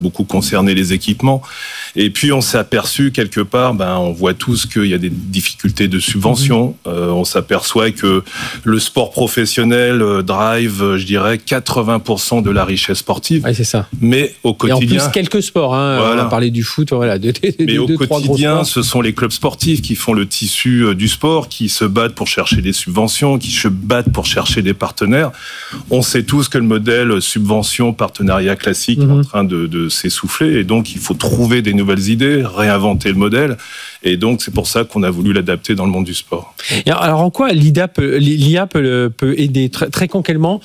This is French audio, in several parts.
beaucoup concerné les équipements. Et puis, on s'est aperçu quelque part, on voit tous qu'il y a des difficultés de subvention. On s'aperçoit que le sport professionnel drive, je dirais, 80% de la richesse sportive. Oui, c'est ça. Mais au quotidien... Et en plus, quelques sports. On a parlé du foot, voilà. Mais au quotidien, ce sont les clubs sportifs qui font le tissu du sport, qui se battent pour chercher des subventions, qui se battent pour chercher des partenaires. On sait tous que le modèle subvention-partenariat classique est en train de s'essouffler, et donc il faut trouver des nouvelles idées, réinventer le modèle, et donc c'est pour ça qu'on a voulu l'adapter dans le monde du sport. Et alors en quoi l'IA peut aider très concrètement,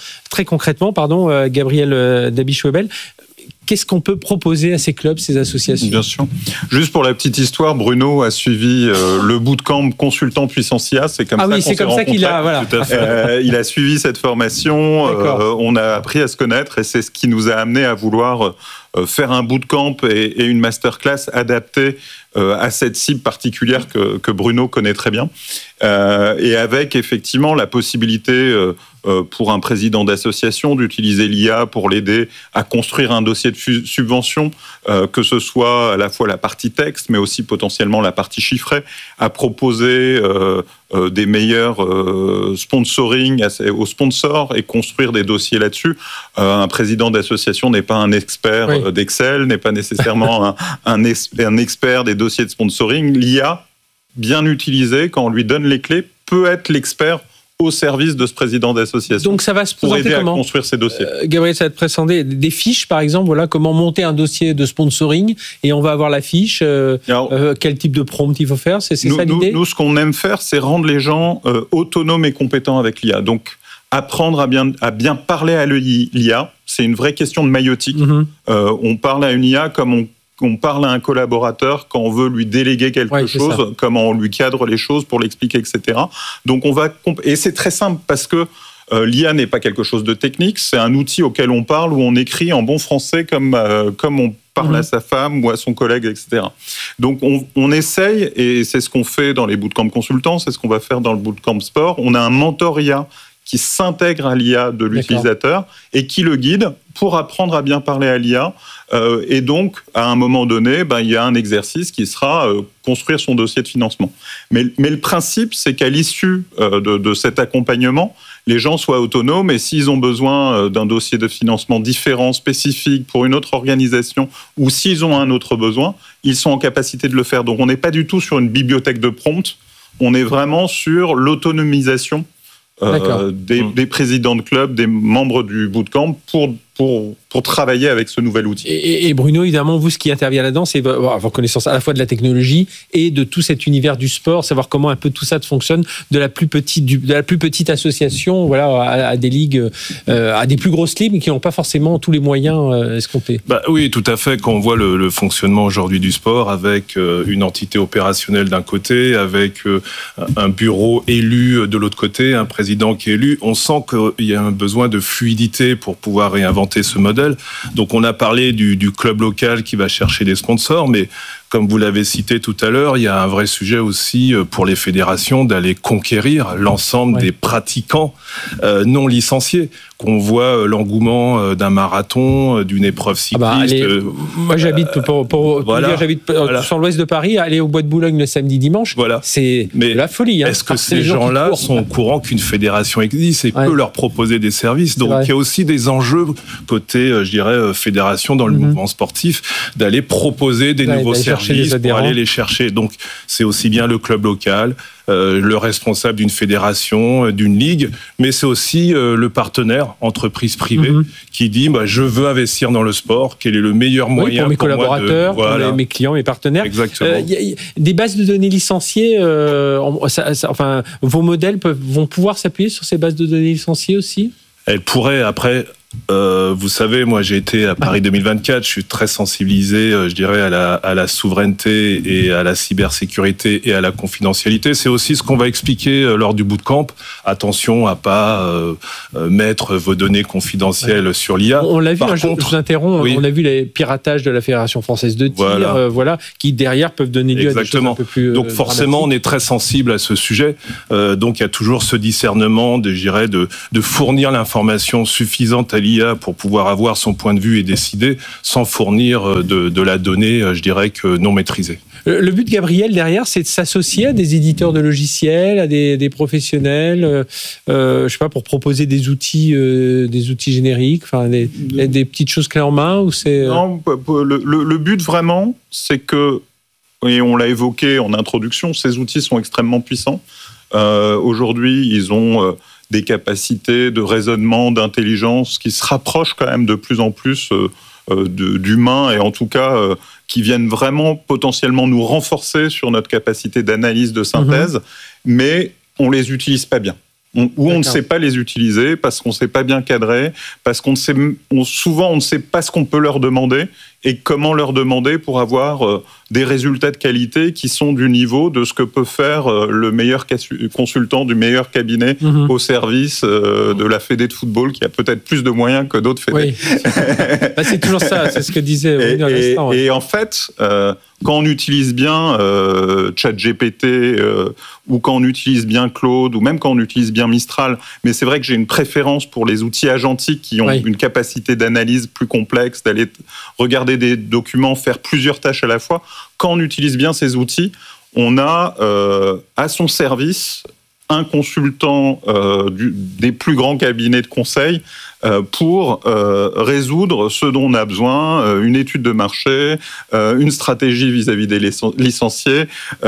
Gabriel Dabi-Schwebel? Qu'est-ce qu'on peut proposer à ces clubs, ces associations ? Bien sûr. Juste pour la petite histoire, Bruno a suivi le bootcamp consultant puissance IA. C'est comme ça qu'il a. Voilà. Il a suivi cette formation. On a appris à se connaître, et c'est ce qui nous a amené à vouloir faire un bootcamp et une masterclass adaptée à cette cible particulière que Bruno connaît très bien. Et avec effectivement la possibilité pour un président d'association d'utiliser l'IA pour l'aider à construire un dossier de subvention, que ce soit à la fois la partie texte, mais aussi potentiellement la partie chiffrée, à proposer des meilleurs sponsoring aux sponsors et construire des dossiers là-dessus. Un président d'association n'est pas un expert d'Excel, n'est pas nécessairement un expert des dossiers de sponsoring. L'IA, bien utilisée, quand on lui donne les clés, peut être l'expert au service de ce président d'association. Donc ça va se présenter pour aider comment ? À construire ces dossiers. Gabriel, ça va te présenter des fiches, par exemple, voilà, comment monter un dossier de sponsoring, et on va avoir la fiche, quel type de prompt il faut faire, c'est ça l'idée ? Nous, ce qu'on aime faire, c'est rendre les gens autonomes et compétents avec l'IA. Donc, apprendre à bien parler à l'IA, c'est une vraie question de maïotique. On parle à une IA comme on parle à un collaborateur quand on veut lui déléguer quelque chose, comment on lui cadre les choses pour l'expliquer, etc. Donc et c'est très simple parce que l'IA n'est pas quelque chose de technique, c'est un outil auquel on parle, où on écrit en bon français comme on parle à sa femme ou à son collègue, etc. Donc on essaye, et c'est ce qu'on fait dans les bootcamps consultants, c'est ce qu'on va faire dans le bootcamp sport. On a un mentor IA qui s'intègre à l'IA de l'utilisateur et qui le guide pour apprendre à bien parler à l'IA. Et donc, à un moment donné, il y a un exercice qui sera construire son dossier de financement. Mais le principe, c'est qu'à l'issue de cet accompagnement, les gens soient autonomes, et s'ils ont besoin d'un dossier de financement différent, spécifique pour une autre organisation, ou s'ils ont un autre besoin, ils sont en capacité de le faire. Donc, on n'est pas du tout sur une bibliothèque de prompts, on est vraiment sur l'autonomisation des présidents de club, des membres du bootcamp pour travailler avec ce nouvel outil. Et Bruno, évidemment, vous, ce qui intervient là-dedans, c'est avoir connaissance à la fois de la technologie et de tout cet univers du sport, savoir comment un peu tout ça fonctionne, de la plus petite association, à des ligues, à des plus grosses ligues qui n'ont pas forcément tous les moyens escomptés. Oui, tout à fait. Quand on voit le fonctionnement aujourd'hui du sport, avec une entité opérationnelle d'un côté, avec un bureau élu de l'autre côté, un président qui est élu, on sent qu'il y a un besoin de fluidité pour pouvoir réinventer ce modèle. Donc on a parlé du club local qui va chercher des sponsors, mais comme vous l'avez cité tout à l'heure, il y a un vrai sujet aussi pour les fédérations d'aller conquérir l'ensemble des pratiquants non licenciés. Qu'on voit l'engouement d'un marathon, d'une épreuve cycliste. Moi, j'habite sur l'ouest de Paris. Aller au Bois de Boulogne le samedi, dimanche, c'est la folie. Est-ce que ces gens-là sont au courant qu'une fédération existe et peut leur proposer des services ? Donc, il y a aussi des enjeux côté, je dirais, fédération dans le mouvement sportif, d'aller proposer des nouveaux services pour aller les chercher. Donc, c'est aussi bien le club local, le responsable d'une fédération, d'une ligue, mais c'est aussi le partenaire, entreprise privée, qui dit je veux investir dans le sport, quel est le meilleur moyen pour mes collaborateurs, pour mes clients, mes partenaires. Exactement. Des bases de données licenciées, vos modèles vont pouvoir s'appuyer sur ces bases de données licenciées aussi ? Elles pourraient, après... vous savez, moi j'ai été à Paris 2024, je suis très sensibilisé, je dirais, à la souveraineté et à la cybersécurité et à la confidentialité. C'est aussi ce qu'on va expliquer lors du bootcamp. Attention à pas mettre vos données confidentielles sur l'IA. On l'a vu, je vous interromps, on a vu les piratages de la Fédération française de tir, qui derrière peuvent donner lieu à des choses un peu plus Donc forcément, on est très sensible à ce sujet. Donc il y a toujours ce discernement, de fournir l'information suffisante à l'IA pour pouvoir avoir son point de vue et décider sans fournir de la donnée, je dirais que non maîtrisée. Le but, Gabriel, derrière, c'est de s'associer à des éditeurs de logiciels, à des professionnels, je sais pas, pour proposer des outils génériques, enfin des petites choses clés en main, ou c'est... Non, le but vraiment, c'est que, et on l'a évoqué en introduction, ces outils sont extrêmement puissants. Aujourd'hui, ils ont des capacités de raisonnement, d'intelligence qui se rapprochent quand même de plus en plus d'humains, et en tout cas qui viennent vraiment potentiellement nous renforcer sur notre capacité d'analyse, de synthèse, mais on les utilise pas bien. On ne sait pas les utiliser parce qu'on ne sait pas bien cadrer, parce souvent on ne sait pas ce qu'on peut leur demander et comment leur demander pour avoir des résultats de qualité qui sont du niveau de ce que peut faire le meilleur consultant du meilleur cabinet au service de la fédé de football qui a peut-être plus de moyens que d'autres fédés. Oui. C'est toujours ça, c'est ce que disait Bruno à l'instant. Et en fait, quand on utilise bien ChatGPT ou quand on utilise bien Claude ou même quand on utilise bien Mistral, mais c'est vrai que j'ai une préférence pour les outils agentiques qui ont une capacité d'analyse plus complexe, d'aller regarder des documents, faire plusieurs tâches à la fois. Quand on utilise bien ces outils, on a à son service un consultant des plus grands cabinets de conseil pour résoudre ce dont on a besoin, une étude de marché, une stratégie vis-à-vis des licenciés,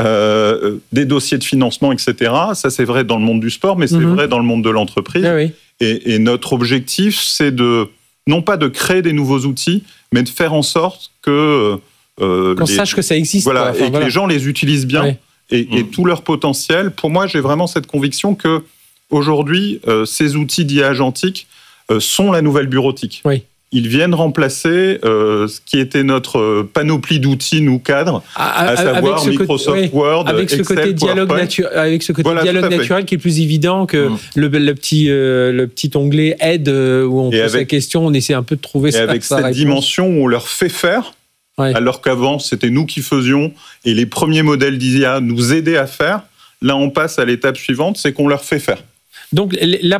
des dossiers de financement, etc. Ça, c'est vrai dans le monde du sport, mais c'est vrai dans le monde de l'entreprise. Ah oui. Et notre objectif, c'est non pas de créer des nouveaux outils, mais de faire en sorte que... qu'on sache que ça existe. Voilà, que les gens les utilisent bien. Oui. Et tout leur potentiel. Pour moi, j'ai vraiment cette conviction que aujourd'hui, ces outils d'IA agentique sont la nouvelle bureautique. Oui. Ils viennent remplacer ce qui était notre panoplie d'outils, nous cadres, à savoir Microsoft Word, avec Excel, ce côté dialogue avec ce côté dialogue naturel qui est plus évident que le petit onglet aide où on pose sa question, on essaie un peu de trouver sa réponse. Et avec cette dimension où on leur fait faire. Ouais. Alors qu'avant, c'était nous qui faisions et les premiers modèles d'IA nous aidaient à faire. Là, on passe à l'étape suivante, c'est qu'on leur fait faire. Donc,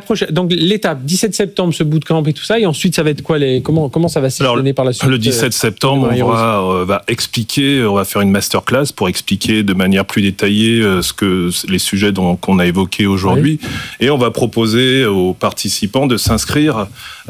l'étape, 17 septembre, ce bootcamp et tout ça, et ensuite, ça va être quoi comment ça va s'échelonner par la suite? Le 17 septembre, on va expliquer, on va faire une masterclass pour expliquer de manière plus détaillée les sujets qu'on a évoqués aujourd'hui. Oui. Et on va proposer aux participants de s'inscrire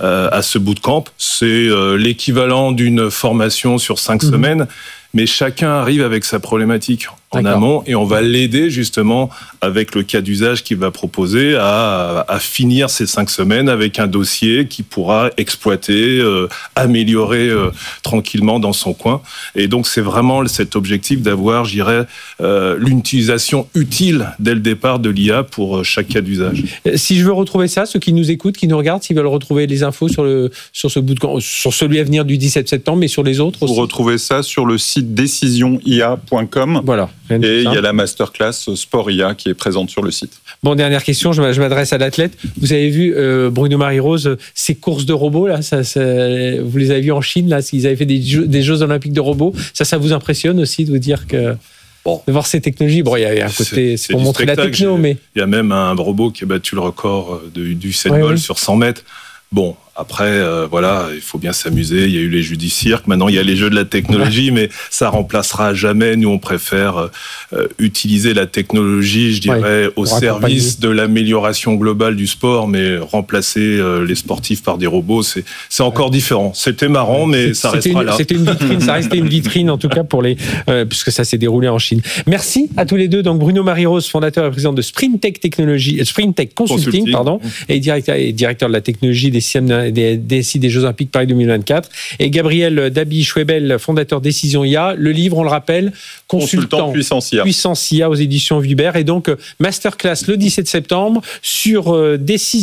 à ce bootcamp. C'est l'équivalent d'une formation sur 5 semaines. Mais chacun arrive avec sa problématique en amont et on va l'aider justement avec le cas d'usage qu'il va proposer à finir ces 5 semaines avec un dossier qu'il pourra exploiter, améliorer tranquillement dans son coin. Et donc c'est vraiment cet objectif d'avoir, je dirais, l'utilisation utile dès le départ de l'IA pour chaque cas d'usage. Si je veux retrouver ça, ceux qui nous écoutent, qui nous regardent, s'ils veulent retrouver les infos sur ce bootcamp, sur celui à venir du 17 septembre, mais sur les autres aussi. Vous retrouvez ça sur le site decisionia.com. Voilà. Et il y a la masterclass Sport IA qui est présente sur le site. Bon, dernière question, je m'adresse à l'athlète. Vous avez vu Bruno Marie-Rose, ces courses de robots, là, vous les avez vues en Chine, là, ils avaient fait des Jeux Olympiques de robots. Ça vous impressionne aussi de vous dire que... Bon. De voir ces technologies, il y a un côté, c'est pour montrer la techno, mais... Il y a même un robot qui a battu le record du Usain Bolt sur 100 mètres. Bon, après, il faut bien s'amuser. Il y a eu les jeux du cirque. Maintenant, il y a les jeux de la technologie, mais ça remplacera jamais. Nous, on préfère utiliser la technologie, je dirais, au service de l'amélioration globale du sport, mais remplacer les sportifs par des robots, c'est encore différent. C'était marrant, mais ça restera là. C'était une vitrine. Ça restait une vitrine, en tout cas, puisque ça s'est déroulé en Chine. Merci à tous les deux. Donc, Bruno Marie-Rose, fondateur et président de Sprintech Consulting, et directeur de la technologie des DSI des Jeux Olympiques Paris 2024, et Gabriel Dabi-Schwebel, fondateur Décision IA. Le livre, on le rappelle, Consultant Puissance IA aux éditions Vuibert, et donc masterclass le 17 septembre sur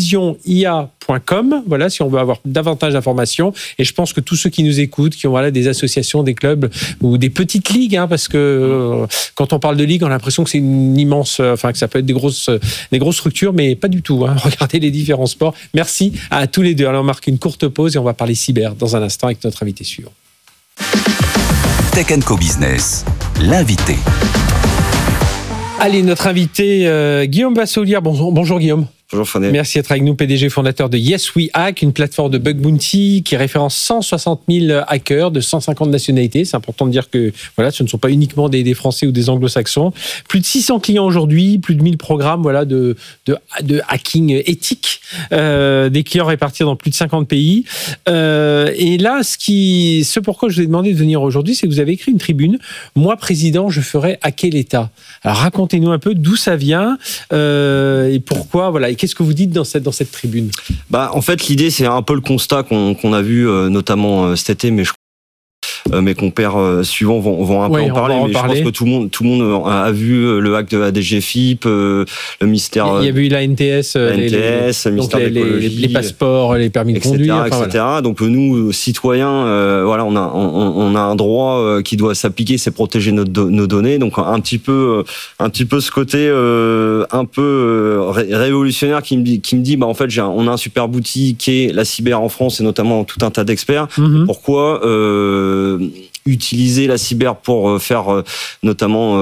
decisionia.com. Voilà, si on veut avoir davantage d'informations. Et je pense que tous ceux qui nous écoutent, qui ont des associations, des clubs ou des petites ligues, parce que quand on parle de ligue, on a l'impression que c'est une immense, que ça peut être des grosses structures, mais pas du tout. Regardez les différents sports. Merci à tous les deux. Alors, on marque une courte pause et on va parler cyber dans un instant avec notre invité suivant. Tech & Co Business, l'invité. Allez, notre invité Guillaume Bassolière. Bonjour Guillaume. Bonjour Frédéric. Merci d'être avec nous, PDG fondateur de Yes We Hack, une plateforme de bug bounty qui référence 160 000 hackers de 150 nationalités. C'est important de dire que voilà, ce ne sont pas uniquement des Français ou des Anglo-Saxons. Plus de 600 clients aujourd'hui, plus de 1000 programmes de hacking éthique, des clients répartis dans plus de 50 pays. Et là, ce pourquoi je vous ai demandé de venir aujourd'hui, c'est que vous avez écrit une tribune. Moi, président, je ferai hacker l'État. Alors racontez-nous un peu d'où ça vient et pourquoi. Voilà. Et qu'est-ce que vous dites dans cette tribune ? En fait, l'idée, c'est un peu le constat qu'on a vu notamment cet été, mais mes compères suivants vont un peu en parler, mais je pense que tout le monde a vu le hack de la DGFiP, le ministère. Il y a eu la NTS, le ministère de l'écologie, les passeports, les permis de conduire, etc. Voilà. Donc nous, citoyens, on a un droit qui doit s'appliquer, c'est protéger nos données. Donc un petit peu ce côté un peu révolutionnaire qui me dit, en fait, on a un super outil qui est la cyber en France et notamment tout un tas d'experts. Pourquoi utiliser la cyber pour faire notamment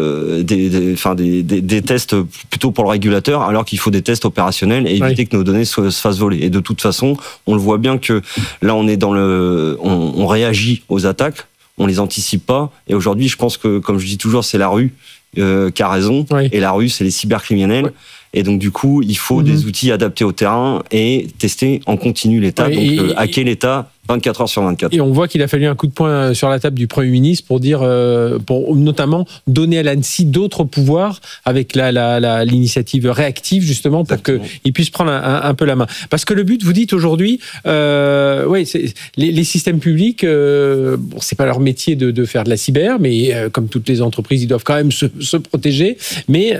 des tests plutôt pour le régulateur, alors qu'il faut des tests opérationnels et éviter que nos données se fassent voler. Et de toute façon, on le voit bien que là, on est on réagit aux attaques, on les anticipe pas. Et aujourd'hui, je pense que, comme je dis toujours, c'est la rue qui a raison, et la rue, c'est les cybercriminels. Oui. Et donc, du coup, il faut des outils adaptés au terrain et tester en continu l'État. Donc, hacker l'État 24 heures sur 24. Et on voit qu'il a fallu un coup de poing sur la table du Premier ministre pour dire, pour notamment donner à l'ANSSI d'autres pouvoirs avec l'initiative réactive, justement, pour qu'il puisse prendre un peu la main. Parce que le but, vous dites aujourd'hui, les systèmes publics, c'est pas leur métier de faire de la cyber, mais comme toutes les entreprises, ils doivent quand même se protéger. Mais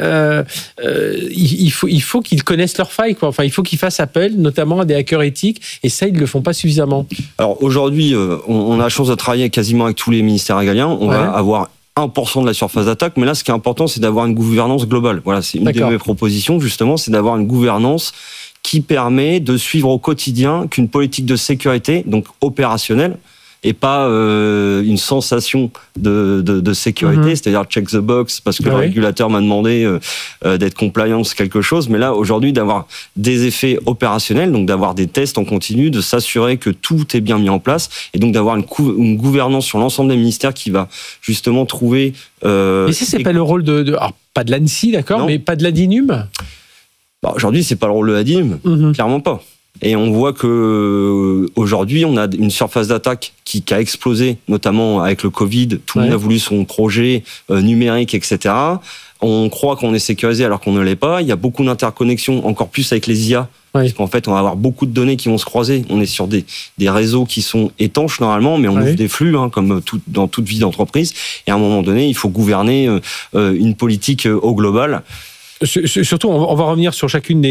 il faut qu'ils connaissent leurs failles, quoi. Enfin, il faut qu'ils fassent appel, notamment à des hackers éthiques, et ça, ils le font pas suffisamment. Alors aujourd'hui, on a la chance de travailler quasiment avec tous les ministères régaliens. On va avoir 1% de la surface d'attaque, mais là, ce qui est important, c'est d'avoir une gouvernance globale. Voilà, c'est une de mes propositions, justement, c'est d'avoir une gouvernance qui permet de suivre au quotidien qu'une politique de sécurité, donc opérationnelle, et pas une sensation de sécurité, c'est-à-dire check the box, parce que le régulateur m'a demandé d'être compliant sur quelque chose, mais là, aujourd'hui, d'avoir des effets opérationnels, donc d'avoir des tests en continu, de s'assurer que tout est bien mis en place, et donc d'avoir une gouvernance sur l'ensemble des ministères qui va justement trouver... Mais c'est pas le rôle alors, pas de l'ANSSI, d'accord, mais pas de l'ADINUM ? Aujourd'hui, c'est pas le rôle de l'ADINUM, clairement pas. Et on voit que aujourd'hui, on a une surface d'attaque qui a explosé, notamment avec le Covid. Tout le monde a voulu son projet numérique, etc. On croit qu'on est sécurisé alors qu'on ne l'est pas. Il y a beaucoup d'interconnexions, encore plus avec les IA. Parce qu'en fait, on va avoir beaucoup de données qui vont se croiser. On est sur des réseaux qui sont étanches normalement, mais on ouvre des flux, comme dans toute vie d'entreprise. Et à un moment donné, il faut gouverner une politique au global. Surtout, on va revenir sur chacune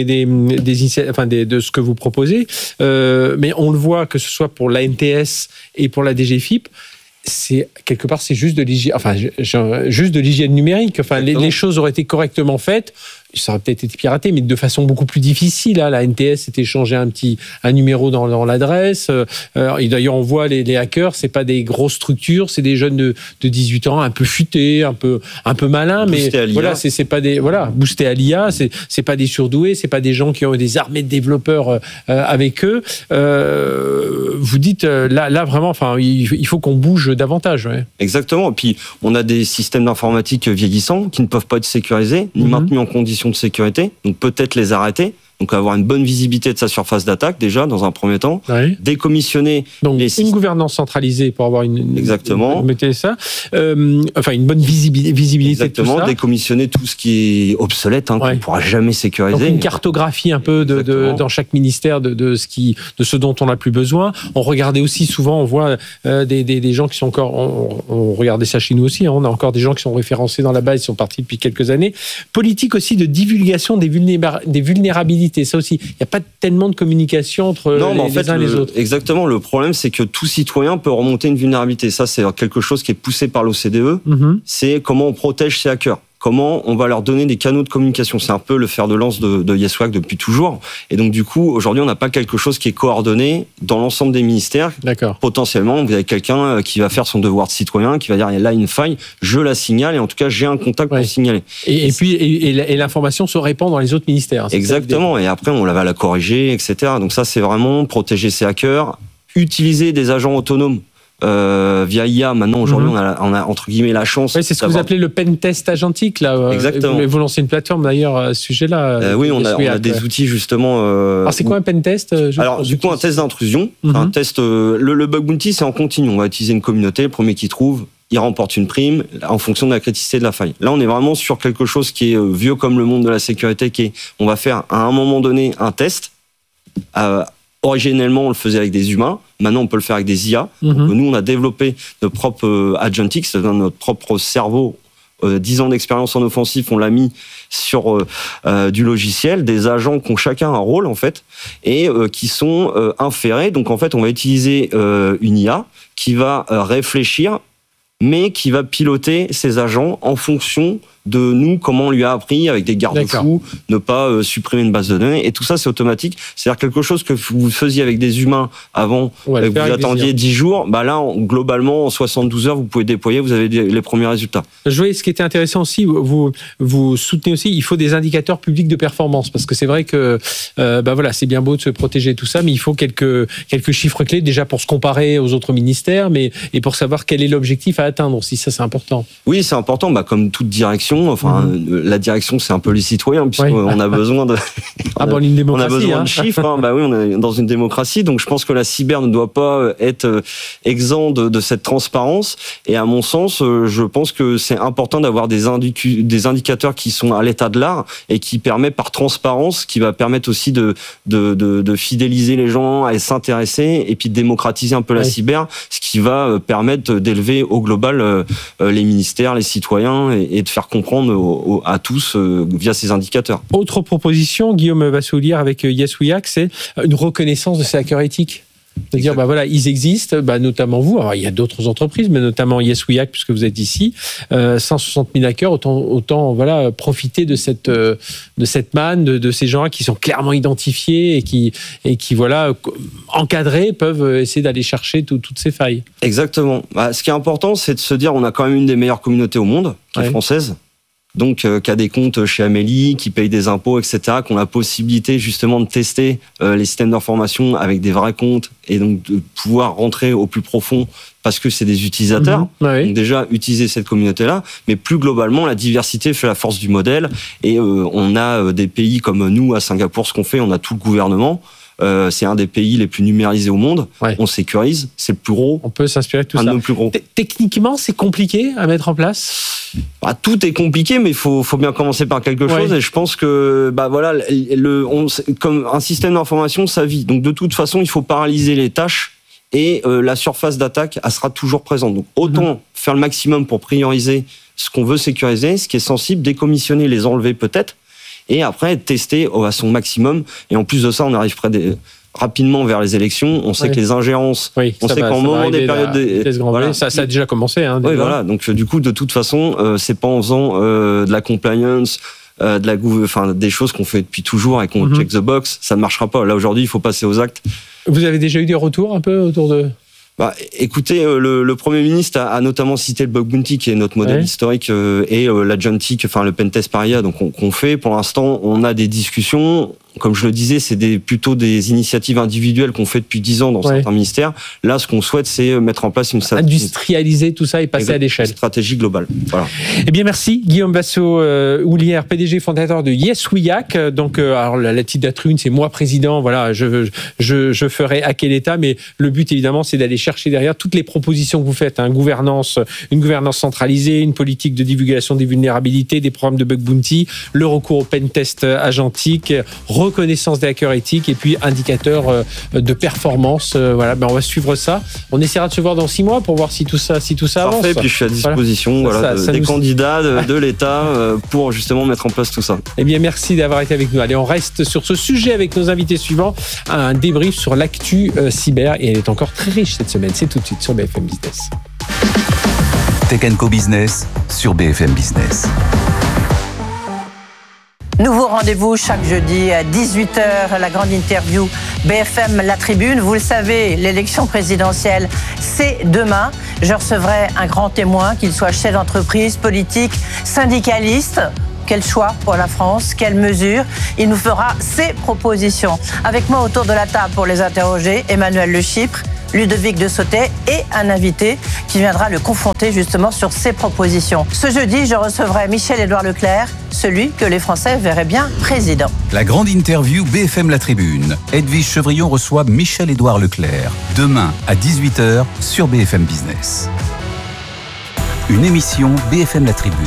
de ce que vous proposez, mais on le voit que ce soit pour la NTS et pour la DGFiP, quelque part c'est juste de l'hygiène numérique. Enfin, les choses auraient été correctement faites. Ça aurait peut-être été piraté, mais de façon beaucoup plus difficile. La NTS s'était changé un numéro dans l'adresse. Et d'ailleurs, on voit les hackers, c'est pas des grosses structures, c'est des jeunes de 18 ans, un peu futés, un peu malins, mais voilà, c'est pas des boostés à l'IA, c'est pas des surdoués, c'est pas des gens qui ont des armées de développeurs avec eux. Vous dites là vraiment, enfin, il faut qu'on bouge davantage. Ouais. Exactement. Et puis on a des systèmes d'informatique vieillissants qui ne peuvent pas être sécurisés ni maintenus en conditions de sécurité, donc peut-être les arrêter, donc avoir une bonne visibilité de sa surface d'attaque déjà dans un premier temps, décommissionner donc une gouvernance centralisée pour avoir une mettez ça, une bonne visibilité. Exactement, de tout ça. Décommissionner tout ce qui est obsolète, qu'on ne pourra jamais sécuriser. Donc une cartographie un peu dans chaque ministère de ce dont on n'a plus besoin. On regardait aussi souvent, on voit des gens qui sont encore, on regardait ça chez nous aussi, on a encore des gens qui sont référencés dans la base, ils sont partis depuis quelques années. Politique aussi de divulgation des vulnérabilités. Ça aussi, il n'y a pas tellement de communication entre les uns et les autres. Exactement. Le problème, c'est que tout citoyen peut remonter une vulnérabilité. Ça, c'est quelque chose qui est poussé par l'OCDE. C'est comment on protège ces hackers. comment on va leur donner des canaux de communication. C'est un peu le fer de lance de YesWack depuis toujours. Et donc, du coup, aujourd'hui, on n'a pas quelque chose qui est coordonné dans l'ensemble des ministères. D'accord. Potentiellement, vous avez quelqu'un qui va faire son devoir de citoyen, qui va dire, il y a là une faille, je la signale, et en tout cas, j'ai un contact pour signaler. Et puis, l'information se répand dans les autres ministères. Exactement. Et après, on va la corriger, etc. Donc ça, c'est vraiment protéger ses hackers, utiliser des agents autonomes. Via IA, maintenant aujourd'hui, on a entre guillemets la chance. Oui, c'est ce que vous appelez le pen test agentique là. Exactement. Vous lancez une plateforme d'ailleurs à ce sujet-là. Oui, on a des outils justement. Alors c'est quoi un pen test Alors du coup, un test d'intrusion, un test. Le bug bounty, c'est en continu. On va utiliser une communauté, le premier qui trouve, il remporte une prime en fonction de la criticité de la faille. Là, on est vraiment sur quelque chose qui est vieux comme le monde de la sécurité, qui est, on va faire à un moment donné un test. Originellement, on le faisait avec des humains. Maintenant, on peut le faire avec des IA. Donc, nous, on a développé notre propre agentic, c'est-à-dire notre propre cerveau. 10 ans d'expérience en offensif, on l'a mis sur du logiciel, des agents qui ont chacun un rôle, en fait, et qui sont inférés. Donc, en fait, on va utiliser une IA qui va réfléchir, mais qui va piloter ces agents en fonction de nous, comment on lui a appris avec des garde-fous, ne pas supprimer une base de données. Et tout ça, c'est automatique. C'est-à-dire quelque chose que vous faisiez avec des humains avant, que vous attendiez 10 jours, bah là, globalement, en 72 heures, vous pouvez déployer, vous avez les premiers résultats. Je voyais ce qui était intéressant aussi, vous soutenez aussi, il faut des indicateurs publics de performance, parce que c'est vrai que voilà, c'est bien beau de se protéger tout ça, mais il faut quelques chiffres clés, déjà pour se comparer aux autres ministères, et pour savoir quel est l'objectif à atteindre aussi, ça c'est important. Oui, c'est important, comme toute direction. Enfin, la direction, c'est un peu les citoyens, puisqu'on a besoin de. Une démocratie. On a besoin de chiffres. Oui, on est dans une démocratie, donc je pense que la cyber ne doit pas être exempt de cette transparence. Et à mon sens, je pense que c'est important d'avoir des indicateurs qui sont à l'état de l'art et qui permettent par transparence, qui va permettre aussi de fidéliser les gens à s'intéresser et puis de démocratiser un peu la cyber, ce qui va permettre d'élever au global les ministères, les citoyens et de faire comprendre à tous via ces indicateurs. Autre proposition, Guillaume Bassoulière avec YesWack, c'est une reconnaissance de ces hackers éthiques. De dire, voilà, ils existent, notamment vous. Alors, il y a d'autres entreprises, mais notamment YesWack, puisque vous êtes ici. 160 000 hackers, autant voilà, profiter de cette manne, de ces gens qui sont clairement identifiés et qui voilà, encadrés, peuvent essayer d'aller chercher toutes ces failles. Exactement. Ce qui est important, c'est de se dire, on a quand même une des meilleures communautés au monde, qui est française. Donc, qui a des comptes chez Amélie, qui paye des impôts, etc., qui ont la possibilité justement de tester les systèmes d'information avec des vrais comptes et donc de pouvoir rentrer au plus profond parce que c'est des utilisateurs. Donc déjà, utiliser cette communauté-là, mais plus globalement, la diversité fait la force du modèle et on a des pays comme nous, à Singapour, ce qu'on fait, on a tout le gouvernement. C'est un des pays les plus numérisés au monde. On sécurise, c'est le plus gros. On peut s'inspirer de tout ça. Un de nos plus gros. Techniquement, c'est compliqué à mettre en place. Tout est compliqué, mais il faut bien commencer par quelque chose. Et je pense que voilà, comme un système d'information, ça vit. Donc de toute façon, il faut paralyser les tâches et la surface d'attaque, elle sera toujours présente. Donc autant faire le maximum pour prioriser ce qu'on veut sécuriser, ce qui est sensible, décommissionner, les enlever peut-être. Et après, tester à son maximum. Et en plus de ça, on arrive rapidement vers les élections. On sait que les ingérences, on sait qu'en moment des périodes... Voilà. Ça a déjà commencé. Oui, voilà. Donc, du coup, de toute façon, c'est pas en faisant de la compliance, des choses qu'on fait depuis toujours et qu'on check the box, ça ne marchera pas. Là, aujourd'hui, il faut passer aux actes. Vous avez déjà eu des retours un peu autour de... Écoutez, le Premier ministre a notamment cité le bug bounty, qui est notre modèle historique, et l'agentic, le pentest par IA, donc qu'on fait. Pour l'instant, on a des discussions. Comme je le disais, c'est plutôt des initiatives individuelles qu'on fait depuis 10 ans dans certains ministères. Là, ce qu'on souhaite, c'est mettre en place industrialiser tout ça et passer à l'échelle. Une stratégie globale. Voilà. Eh bien, merci. Guillaume Bassoulière, PDG fondateur de YesWack. Donc, alors, la titre d'Atrune, c'est moi président. Voilà, je ferai hacker l'État. Mais le but, évidemment, c'est d'aller chercher derrière toutes les propositions que vous faites. Une gouvernance centralisée, une politique de divulgation des vulnérabilités, des programmes de bug bounty, le recours au pentest agentique, reconnaissance des hackers éthiques et puis indicateur de performance. Voilà, on va suivre ça. On essaiera de se voir dans 6 mois pour voir si tout ça avance. Parfait, puis je suis à disposition des candidats de l'État pour justement mettre en place tout ça. Eh bien, merci d'avoir été avec nous. Allez, on reste sur ce sujet avec nos invités suivants. Un débrief sur l'actu cyber et elle est encore très riche cette semaine. C'est tout de suite sur BFM Business. Tech & Co Business sur BFM Business. Nouveau rendez-vous chaque jeudi à 18h, la grande interview BFM La Tribune. Vous le savez, l'élection présidentielle, c'est demain. Je recevrai un grand témoin, qu'il soit chef d'entreprise, politique, syndicaliste. Quel choix pour la France? Quelles mesures? Il nous fera ses propositions. Avec moi autour de la table pour les interroger, Emmanuel Le Chypre, Ludovic de Sautet et un invité qui viendra le confronter justement sur ses propositions. Ce jeudi, je recevrai Michel-Édouard Leclerc, celui que les Français verraient bien président. La grande interview BFM La Tribune. Edwige Chevrillon reçoit Michel-Édouard Leclerc. Demain à 18h sur BFM Business. Une émission BFM La Tribune.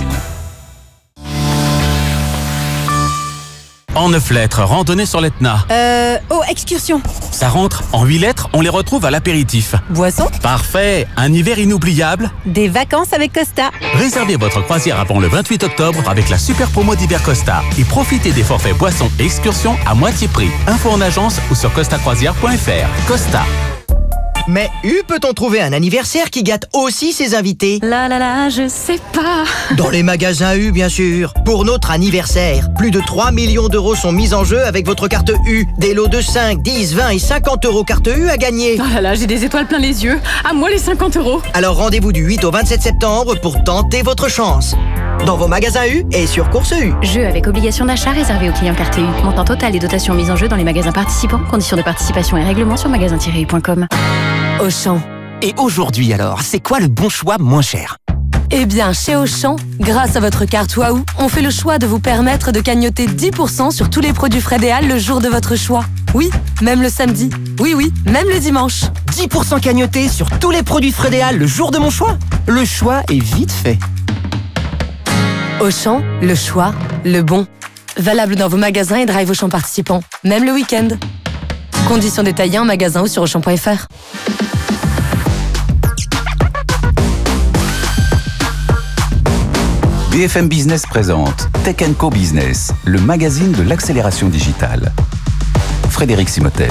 En 9 lettres, randonnée sur l'Etna. Excursion. Ça rentre. En 8 lettres, on les retrouve à l'apéritif. Boisson. Parfait. Un hiver inoubliable. Des vacances avec Costa. Réservez votre croisière avant le 28 octobre avec la super promo d'hiver Costa et profitez des forfaits boissons et excursions à moitié prix. Info en agence ou sur costacroisière.fr. Costa. Mais peut-on trouver un anniversaire qui gâte aussi ses invités? Là, je sais pas. Dans les magasins U, bien sûr. Pour notre anniversaire, plus de 3 millions d'euros sont mis en jeu avec votre carte U. Des lots de 5, 10, 20 et 50 euros carte U à gagner. Oh là, j'ai des étoiles plein les yeux. À moi les 50 euros. Alors rendez-vous du 8 au 27 septembre pour tenter votre chance. Dans vos magasins U et sur Course U. Jeu avec obligation d'achat réservé aux clients carte U. Montant total et dotations mises en jeu dans les magasins participants. Conditions de participation et règlements sur magasin-u.com. Auchan. Et aujourd'hui alors, c'est quoi le bon choix moins cher? Eh bien, chez Auchan, grâce à votre carte Waouh, on fait le choix de vous permettre de cagnotter 10% sur tous les produits Frédéal le jour de votre choix. Oui, même le samedi. Oui, même le dimanche. 10% cagnoté sur tous les produits Frédéal le jour de mon choix? Le choix est vite fait. Auchan, le choix, le bon. Valable dans vos magasins et drive Auchan participants, même le week-end. Conditions détaillées en magasin ou sur Auchan.fr. BFM Business présente Tech & Co Business, le magazine de l'accélération digitale. Frédéric Simotel.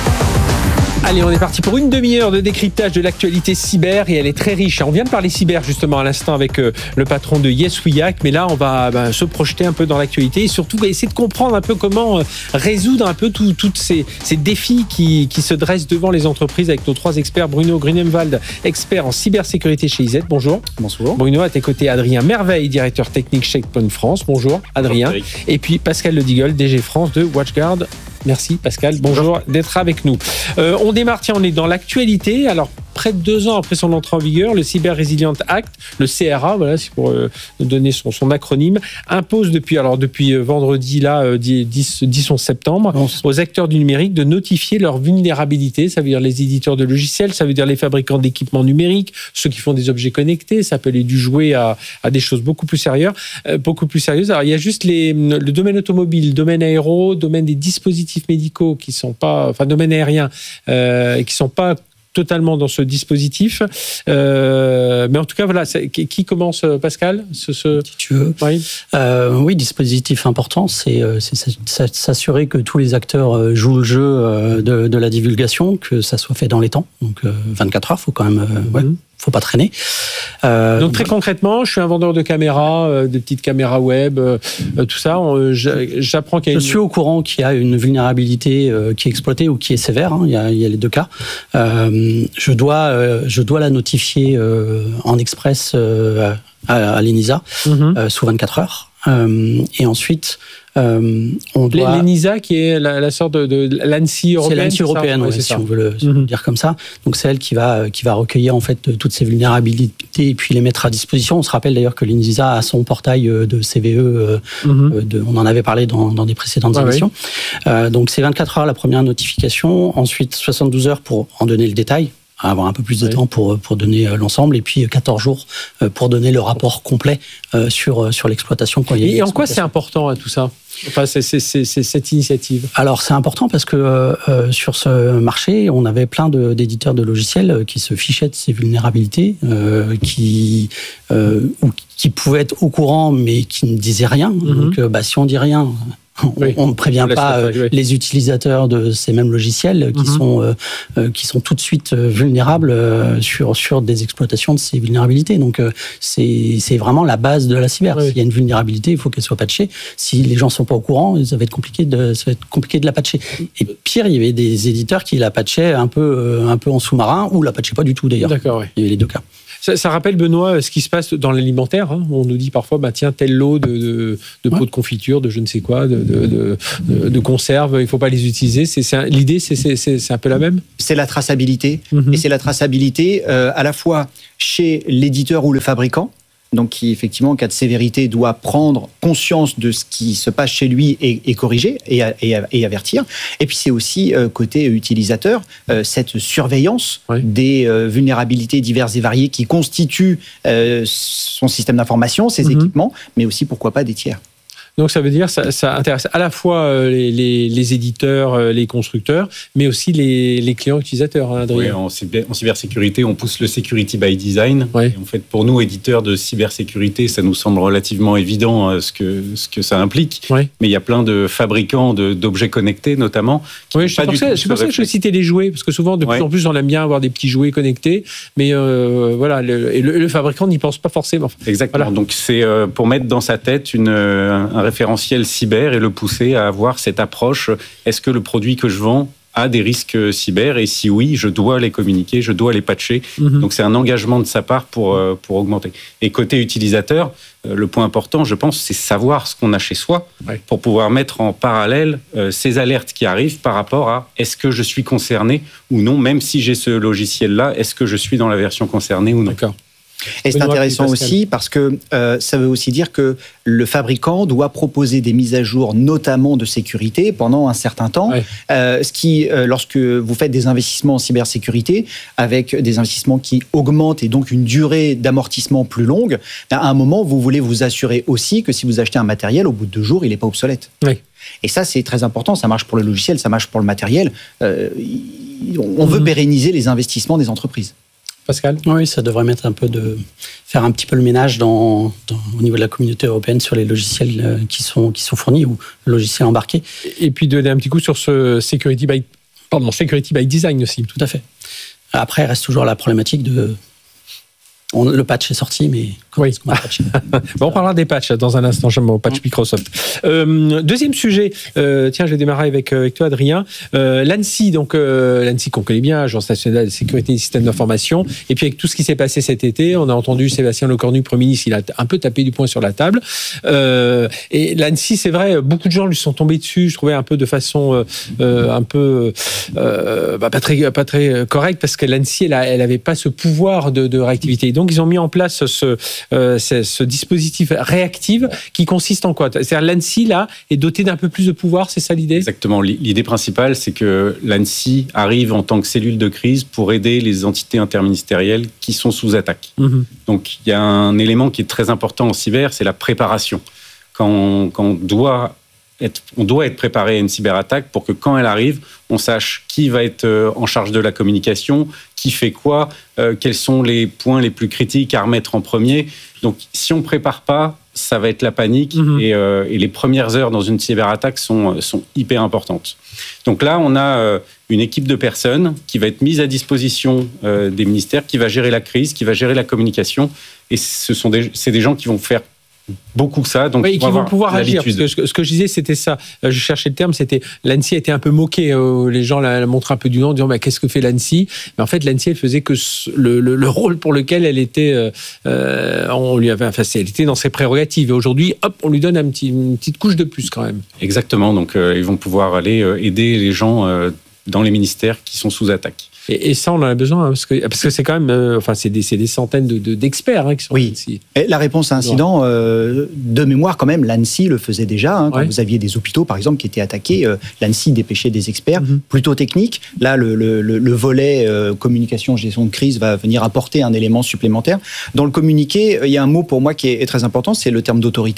Allez, on est parti pour une demi-heure de décryptage de l'actualité cyber et elle est très riche. On vient de parler cyber justement à l'instant avec le patron de Yes We Hack, mais là on va se projeter un peu dans l'actualité et surtout essayer de comprendre un peu comment résoudre un peu tous ces défis qui se dressent devant les entreprises avec nos 3 experts. Bruno Grunemwald, expert en cybersécurité chez IZ. Bonjour. Bonjour. Bruno, à tes côtés, Adrien Merveille, directeur technique Checkpoint France. Bonjour Adrien. Bonjour, et puis Pascal Ledigold, DG France de WatchGuard. Merci Pascal, bonjour d'être avec nous. On démarre, on est dans l'actualité. Alors, près de 2 ans après son entrée en vigueur, le Cyber Resilience Act, le CRA, voilà, c'est pour nous donner son acronyme, impose depuis vendredi, là, 10 septembre, aux acteurs du numérique de notifier leurs vulnérabilités. Ça veut dire les éditeurs de logiciels, ça veut dire les fabricants d'équipements numériques, ceux qui font des objets connectés, ça peut aller du jouet à des choses beaucoup plus sérieuses. Alors, il y a juste le domaine automobile, domaine aéro, domaine des dispositifs médicaux qui sont pas, enfin domaine aérien, qui sont pas totalement dans ce dispositif. Mais en tout cas, voilà, qui commence, Pascal Si tu veux. Oui, dispositif important, c'est s'assurer que tous les acteurs jouent le jeu de la divulgation, que ça soit fait dans les temps. Donc 24 heures, il faut quand même... faut pas traîner. Donc très concrètement, je suis un vendeur de caméras, de petites caméras web, tout ça. J'apprends qu'il y a Je suis au courant qu'il y a une vulnérabilité qui est exploitée ou qui est sévère. Il y a les 2 cas. Je dois la notifier en express à l'ENISA sous 24 heures. Et ensuite, on doit... L'ENISA qui est la sorte de l'ANSSI européenne. C'est l'ANSSI européenne, ouais, si on veut le dire comme ça. Donc c'est elle qui va recueillir en fait toutes ces vulnérabilités et puis les mettre à disposition. On se rappelle d'ailleurs que l'ENISA a son portail de CVE. On en avait parlé dans des précédentes émissions. Donc c'est 24 heures la première notification. Ensuite 72 heures pour en donner le détail, avoir un peu plus de temps pour donner l'ensemble, et puis 14 jours pour donner le rapport complet sur l'exploitation. Et en quoi c'est important tout ça, enfin, c'est cette initiative? Alors c'est important parce que sur ce marché, on avait plein d'éditeurs de logiciels qui se fichaient de ces vulnérabilités, qui pouvaient être au courant mais qui ne disaient rien. Donc si on dit rien, On ne prévient pas les utilisateurs de ces mêmes logiciels qui sont tout de suite vulnérables sur des exploitations de ces vulnérabilités. Donc c'est vraiment la base de la cyber. S'il y a une vulnérabilité, il faut qu'elle soit patchée. Si les gens ne sont pas au courant, ça va être compliqué de la patcher. Et pire, il y avait des éditeurs qui la patchaient un peu en sous-marin ou la patchaient pas du tout d'ailleurs. D'accord, oui. Il y avait les deux cas. Ça rappelle, Benoît, ce qui se passe dans l'alimentaire. On nous dit parfois, tiens, tel lot de pots de confiture, de je ne sais quoi, de conserve, il ne faut pas les utiliser. L'idée, c'est un peu la même ? C'est la traçabilité. Et c'est la traçabilité à la fois chez l'éditeur ou le fabricant, donc qui, effectivement, en cas de sévérité, doit prendre conscience de ce qui se passe chez lui et corriger et avertir. Et puis, c'est aussi, côté utilisateur, cette surveillance des vulnérabilités diverses et variées qui constituent son système d'information, ses équipements, mais aussi, pourquoi pas, des tiers. Donc ça veut dire ça intéresse à la fois les éditeurs, les constructeurs, mais aussi les clients utilisateurs, hein, Adrien. Oui, en cybersécurité, on pousse le security by design. Oui. Et en fait, pour nous, éditeurs de cybersécurité, ça nous semble relativement évident ce que ça implique. Oui. Mais il y a plein de fabricants d'objets connectés, notamment. Oui, c'est pour ça que je citais les jouets, parce que souvent, de plus en plus, on aime bien avoir des petits jouets connectés, mais voilà, le fabricant n'y pense pas forcément. Exactement. Voilà. Donc c'est pour mettre dans sa tête un référentiel cyber et le pousser à avoir cette approche. Est-ce que le produit que je vends a des risques cyber ? Et si oui, je dois les communiquer, je dois les patcher. Donc c'est un engagement de sa part pour augmenter. Et côté utilisateur, le point important, je pense, c'est savoir ce qu'on a chez soi pour pouvoir mettre en parallèle ces alertes qui arrivent par rapport à est-ce que je suis concerné ou non, même si j'ai ce logiciel-là, est-ce que je suis dans la version concernée ou non ? D'accord. Et c'est intéressant aussi parce que ça veut aussi dire que le fabricant doit proposer des mises à jour, notamment de sécurité, pendant un certain temps. Ce qui, lorsque vous faites des investissements en cybersécurité, avec des investissements qui augmentent et donc une durée d'amortissement plus longue, à un moment, vous voulez vous assurer aussi que si vous achetez un matériel, au bout de 2 jours, il n'est pas obsolète. Oui. Et ça, c'est très important. Ça marche pour le logiciel, ça marche pour le matériel. On veut pérenniser les investissements des entreprises. Pascal ? Oui, ça devrait faire un petit peu le ménage au niveau de la communauté européenne sur les logiciels qui sont fournis ou logiciels embarqués. Et puis donner un petit coup sur ce security by design aussi. Tout à fait. Après, il reste toujours la problématique le patch est sorti, mais comment est-ce qu'on va patcher ? On parlera des patchs dans un instant, j'aime mon patch Microsoft. Deuxième sujet, tiens, je vais démarrer avec toi, Adrien. L'ANSSI, l'ANSSI qu'on connaît bien, Agence nationale de sécurité des systèmes d'information, et puis avec tout ce qui s'est passé cet été, on a entendu Sébastien Lecornu, Premier ministre, il a un peu tapé du poing sur la table. Et l'ANSSI, c'est vrai, beaucoup de gens lui sont tombés dessus, je trouvais un peu de façon un peu pas très correcte, parce que l'ANSSI, elle avait pas ce pouvoir de réactivité. Donc, ils ont mis en place ce dispositif réactif qui consiste en quoi ? C'est-à-dire l'ANSSI, là, est doté d'un peu plus de pouvoir, c'est ça l'idée ? Exactement. L'idée principale, c'est que l'ANSSI arrive en tant que cellule de crise pour aider les entités interministérielles qui sont sous attaque. Donc, il y a un élément qui est très important en cyber, c'est la préparation. Quand on doit être préparé à une cyberattaque pour que quand elle arrive, on sache qui va être en charge de la communication, qui fait quoi, quels sont les points les plus critiques à remettre en premier. Donc, si on ne prépare pas, ça va être la panique et les premières heures dans une cyberattaque sont hyper importantes. Donc là, on a une équipe de personnes qui va être mise à disposition des ministères, qui va gérer la crise, qui va gérer la communication. Et c'est des gens qui vont faire beaucoup ça, donc qui vont pouvoir agir. Parce que ce que je disais, c'était ça. Je cherchais le terme, c'était l'ANSSI a été un peu moquée. Les gens la montrent un peu du nom, en disant qu'est-ce que fait l'ANSSI ? Mais en fait, l'ANSSI, elle faisait que le rôle pour lequel elle était, elle était dans ses prérogatives. Et aujourd'hui, hop, on lui donne une petite couche de plus quand même. Exactement. Donc, ils vont pouvoir aller aider les gens dans les ministères qui sont sous attaque. Et ça, on en a besoin, parce que c'est quand même, c'est des centaines d'experts qui sont ici. Et la réponse à incident, de mémoire quand même, l'ANSSI le faisait déjà. Quand vous aviez des hôpitaux, par exemple, qui étaient attaqués, l'ANSSI dépêchait des experts plutôt techniques. Là, le volet communication, gestion de crise va venir apporter un élément supplémentaire. Dans le communiqué, il y a un mot pour moi qui est très important, c'est le terme d'autorité.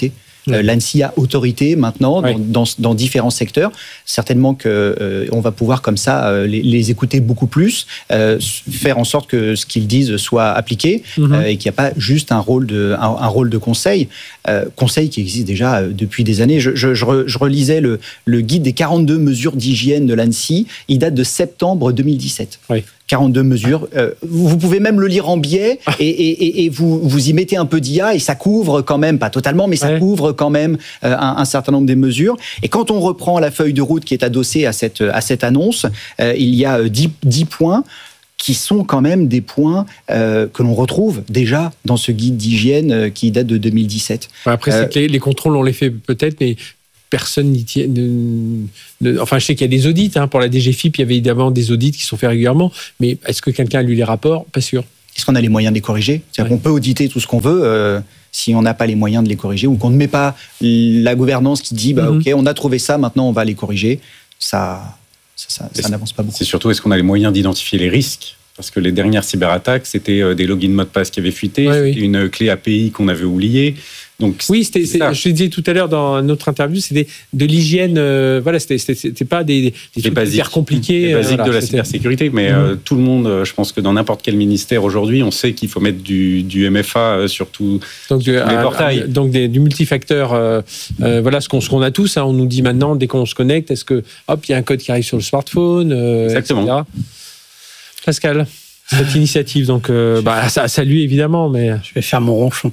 L'ANSSI a autorité maintenant dans différents secteurs. Certainement qu'on va pouvoir comme ça les écouter beaucoup plus, faire en sorte que ce qu'ils disent soit appliqué et qu'il n'y a pas juste un rôle de conseil. Conseil qui existe déjà depuis des années. Je relisais le guide des 42 mesures d'hygiène de l'ANSSI. Il date de septembre 2017. 42 mesures. Vous pouvez même le lire en biais et vous y mettez un peu d'IA et ça couvre quand même, pas totalement, mais ça couvre quand même un certain nombre des mesures. Et quand on reprend la feuille de route qui est adossée à cette annonce, il y a 10 points qui sont quand même des points que l'on retrouve déjà dans ce guide d'hygiène qui date de 2017. Après, c'est que les contrôles, on les fait peut-être, mais personne n'y tient. Enfin, je sais qu'il y a des audits. Pour la DGFiP, il y avait évidemment des audits qui sont faits régulièrement. Mais est-ce que quelqu'un a lu les rapports ? Pas sûr. Est-ce qu'on a les moyens de les corriger ? C'est-à-dire qu'on peut auditer tout ce qu'on veut si on n'a pas les moyens de les corriger ou qu'on ne met pas la gouvernance qui dit OK, on a trouvé ça, maintenant on va les corriger. Ça n'avance pas beaucoup. C'est surtout, est-ce qu'on a les moyens d'identifier les risques ? Parce que les dernières cyberattaques, c'était des logins mot de passe qui avaient fuité, c'était une clé API qu'on avait oubliée. Donc, je te disais tout à l'heure dans notre interview, c'était de l'hygiène, c'était pas des trucs hyper compliqués. Les basiques de la cybersécurité, mais tout le monde, je pense que dans n'importe quel ministère aujourd'hui, on sait qu'il faut mettre du MFA sur tous les portails. Donc du multifacteur, voilà ce qu'on a tous. On nous dit maintenant, dès qu'on se connecte, est-ce que, il y a un code qui arrive sur le smartphone, exactement. etc. Pascal, cette initiative, donc ça salue évidemment, mais je vais faire mon ronchon.